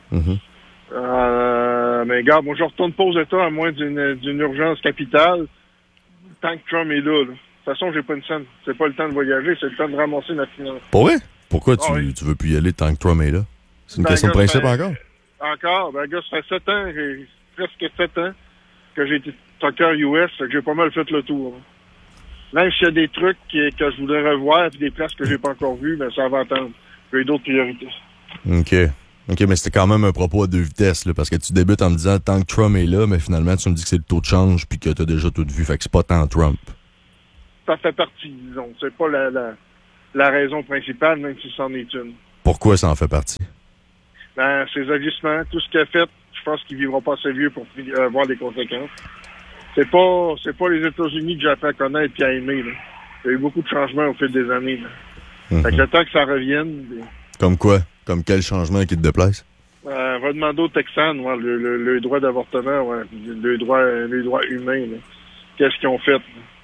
Mais regarde, moi, je retourne pas aux États à moins d'une urgence capitale. Tant que Trump est là. De toute façon, j'ai pas une scène. C'est pas le temps de voyager, c'est le temps de ramasser notre finance. Pour vrai? Pourquoi tu veux plus y aller tant que Trump est là? C'est une question de principe encore? Encore? Ben, gars, ça fait 7 ans, presque 7 ans que j'ai été soccer US, que j'ai pas mal fait le tour. Hein. Même s'il y a des trucs que je voudrais revoir, puis des places que j'ai pas encore vues, ben ça va attendre. J'ai d'autres priorités. OK, mais c'était quand même un propos à deux vitesses, là, parce que tu débutes en me disant tant que Trump est là, mais finalement, tu me dis que c'est le taux de change puis que t'as déjà tout vu, fait que c'est pas tant Trump. Ça fait partie, disons. C'est pas la raison principale, même si c'en est une. Pourquoi ça en fait partie? Ben, ses agissements, tout ce qu'il a fait, je pense qu'il vivra pas assez vieux pour voir les conséquences. C'est pas les États-Unis que j'ai appris à connaître et à aimer, là. Il y a eu beaucoup de changements au fil des années, là. Fait que le temps que ça revienne... Comme quoi? Comme quel changement qui te déplaise? Va demander aux Texans, ouais, le droit d'avortement, ouais, le droit humain, là. Qu'est-ce qu'ils ont fait?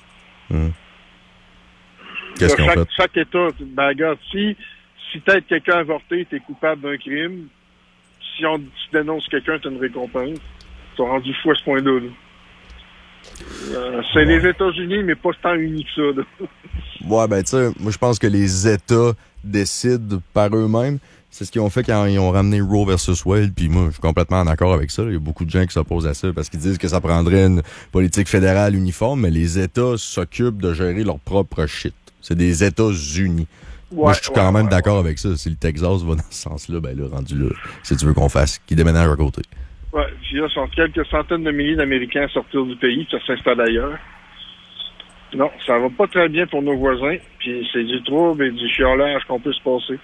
Qu'est-ce qu'ils ont fait? Chaque État, ben, regarde, si t'aides quelqu'un à avorter, t'es coupable d'un crime. Si on dénonce quelqu'un, t'as une récompense. Ils sont rendus fous à ce point-là, là. C'est les États-Unis, mais pas tant unis que ça, là. Ouais, ben, tu sais, moi, je pense que les États décident par eux-mêmes. C'est ce qu'ils ont fait quand ils ont ramené Roe versus Wade, puis moi, je suis complètement en accord avec ça. Il y a beaucoup de gens qui s'opposent à ça parce qu'ils disent que ça prendrait une politique fédérale uniforme, mais les États s'occupent de gérer leur propre shit. C'est des États-Unis. Moi, je suis quand même d'accord avec ça. Si le Texas va dans ce sens-là, ben là, rendu là, si tu veux qu'on fasse, qu'ils déménagent à côté. Ouais, puis là, sont quelques centaines de milliers d'Américains à sortir du pays, puis ça s'installe ailleurs. Non, ça va pas très bien pour nos voisins, puis c'est du trouble et du chiolage qu'on peut se passer.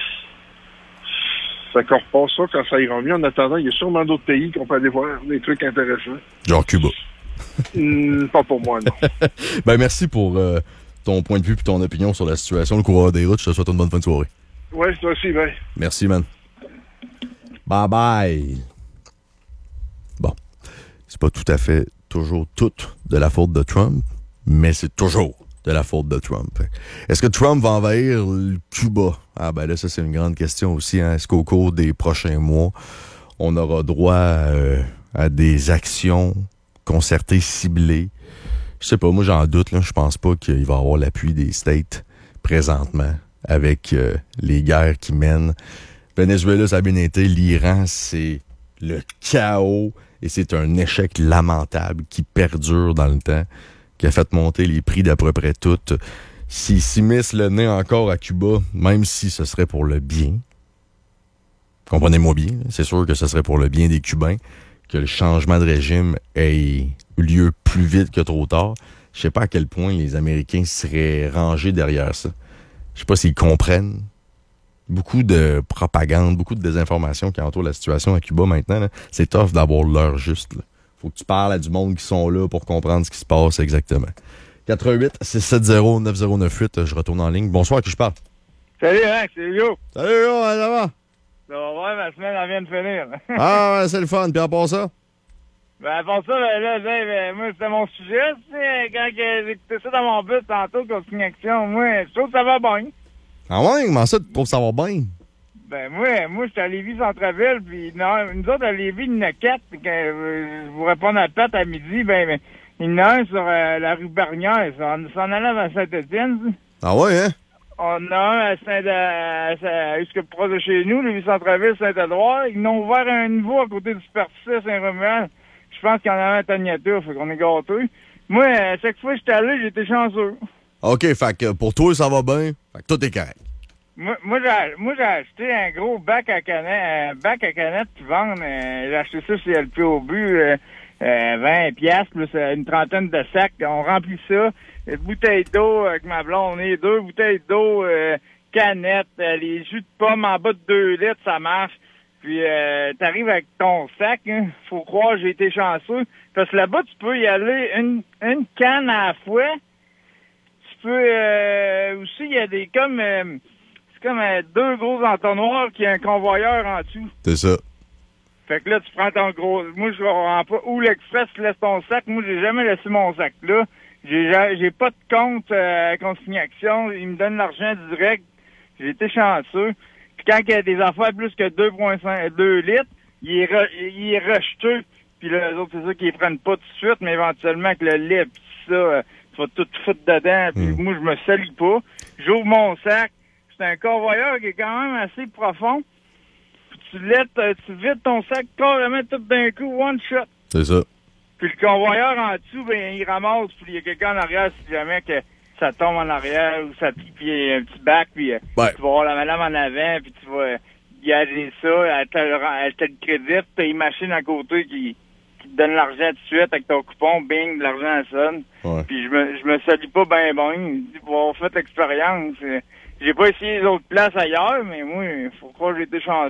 Fait qu'on repasse ça quand ça ira mieux. En attendant, il y a sûrement d'autres pays qu'on peut aller voir des trucs intéressants. Genre Cuba. Pas pour moi, non. Ben, merci pour ton point de vue et ton opinion sur la situation. Le coureur des routes, je te souhaite une bonne fin de soirée. Ouais, toi aussi, ben. Merci, man. Bye bye. Bon. C'est pas tout à fait toujours tout de la faute de Trump, mais c'est toujours de la faute de Trump. Est-ce que Trump va envahir le Cuba? Ah ben là, ça c'est une grande question aussi. Hein? Est-ce qu'au cours des prochains mois, on aura droit à des actions concertées, ciblées? Je sais pas, moi j'en doute. Là. Je pense pas qu'il va y avoir l'appui des States présentement avec les guerres qui mènent. Venezuela, ça a bien été. L'Iran, c'est le chaos et c'est un échec lamentable qui perdure dans le temps, qui a fait monter les prix d'à peu près tout. S'ils s'immiscent le nez encore à Cuba, même si ce serait pour le bien, comprenez-moi bien, c'est sûr que ce serait pour le bien des Cubains, que le changement de régime ait lieu plus vite que trop tard. Je sais pas à quel point les Américains seraient rangés derrière ça. Je sais pas s'ils comprennent. Beaucoup de propagande, beaucoup de désinformation qui entoure la situation à Cuba maintenant. Là. C'est tough d'avoir l'heure juste. Là. Faut que tu parles à du monde qui sont là pour comprendre ce qui se passe exactement. 88-670-9098, je retourne en ligne. Bonsoir, à qui je parle? Salut, Hank, c'est Hugo. Salut, Hugo, ça va? Ça va voir, ma semaine, elle vient de finir. Ah, ouais, c'est le fun. Puis à part ça? Ben, à part ça, ben, là, Dave, moi, c'était mon sujet, tu sais, quand j'ai écouté ça dans mon but tantôt, Consignation, moi, je trouve que ça va bien. Ah ouais? Comment ça, tu trouves ça va bien? Ben, moi, j'étais à Lévis-Centreville, puis nous autres, à Lévis, il y en a 4, je vous réponds à Pat à midi, ben, il y en a un sur la rue Barnière, s'en allant à Saint-Étienne. Ah ouais, hein? On a un jusque proche de chez nous, Lévis-Centreville, Saint-Édouard. Ils ont ouvert un nouveau à côté du Superficie à Saint-Romuald. Je pense qu'il y en avait un Tagnatou, fait qu'on est gâtés. Moi, à chaque fois que j'étais allé, j'étais chanceux. OK, fait que pour toi, ça va bien. Fait que tout est correct. Moi, j'ai acheté un gros bac à canettes qui vendent. J'ai acheté ça chez LP au but, 20 piastres, plus une trentaine de sacs. On remplit ça. Une bouteille d'eau avec ma blonde. Et 2 bouteilles d'eau, canettes, les jus de pommes en bas de 2 litres, ça marche. Puis t'arrives avec ton sac, hein. Faut croire que j'ai été chanceux. Parce que là-bas, tu peux y aller une canne à la fois. Tu peux aussi, il y a des comme c'est comme 2 gros entonnoirs qui a un convoyeur en dessous. C'est ça. Fait que là, tu prends ton gros. Moi, je comprends pas où l'Express laisse ton sac. Moi, j'ai jamais laissé mon sac là. J'ai pas de compte consignation. Ils me donnent l'argent direct. J'ai été chanceux. Puis quand il y a des affaires plus que 2 litres, il est rejeté. Puis là, les autres, c'est ça qu'ils prennent pas tout de suite, mais éventuellement, avec le lait, pis ça, tu vas tout foutre dedans. Puis moi, je me salis pas. J'ouvre mon sac. C'est un convoyeur qui est quand même assez profond. Puis tu vides ton sac carrément tout d'un coup, one shot. C'est ça. Puis le convoyeur en dessous, ben, il ramasse, puis il y a quelqu'un en arrière, si jamais que ça tombe en arrière, ou ça pique, puis il y a un petit bac, puis tu vas voir la madame en avant, puis tu vas gager ça, elle te le crédite, t'as une machine à côté qui te donne l'argent tout de suite avec ton coupon, bing, l'argent sonne. Ouais. Puis je me salue pas ben bon, il dit, pour avoir fait l'expérience, j'ai pas essayé les autres places ailleurs, mais moi, faut croire que j'ai été chanceux.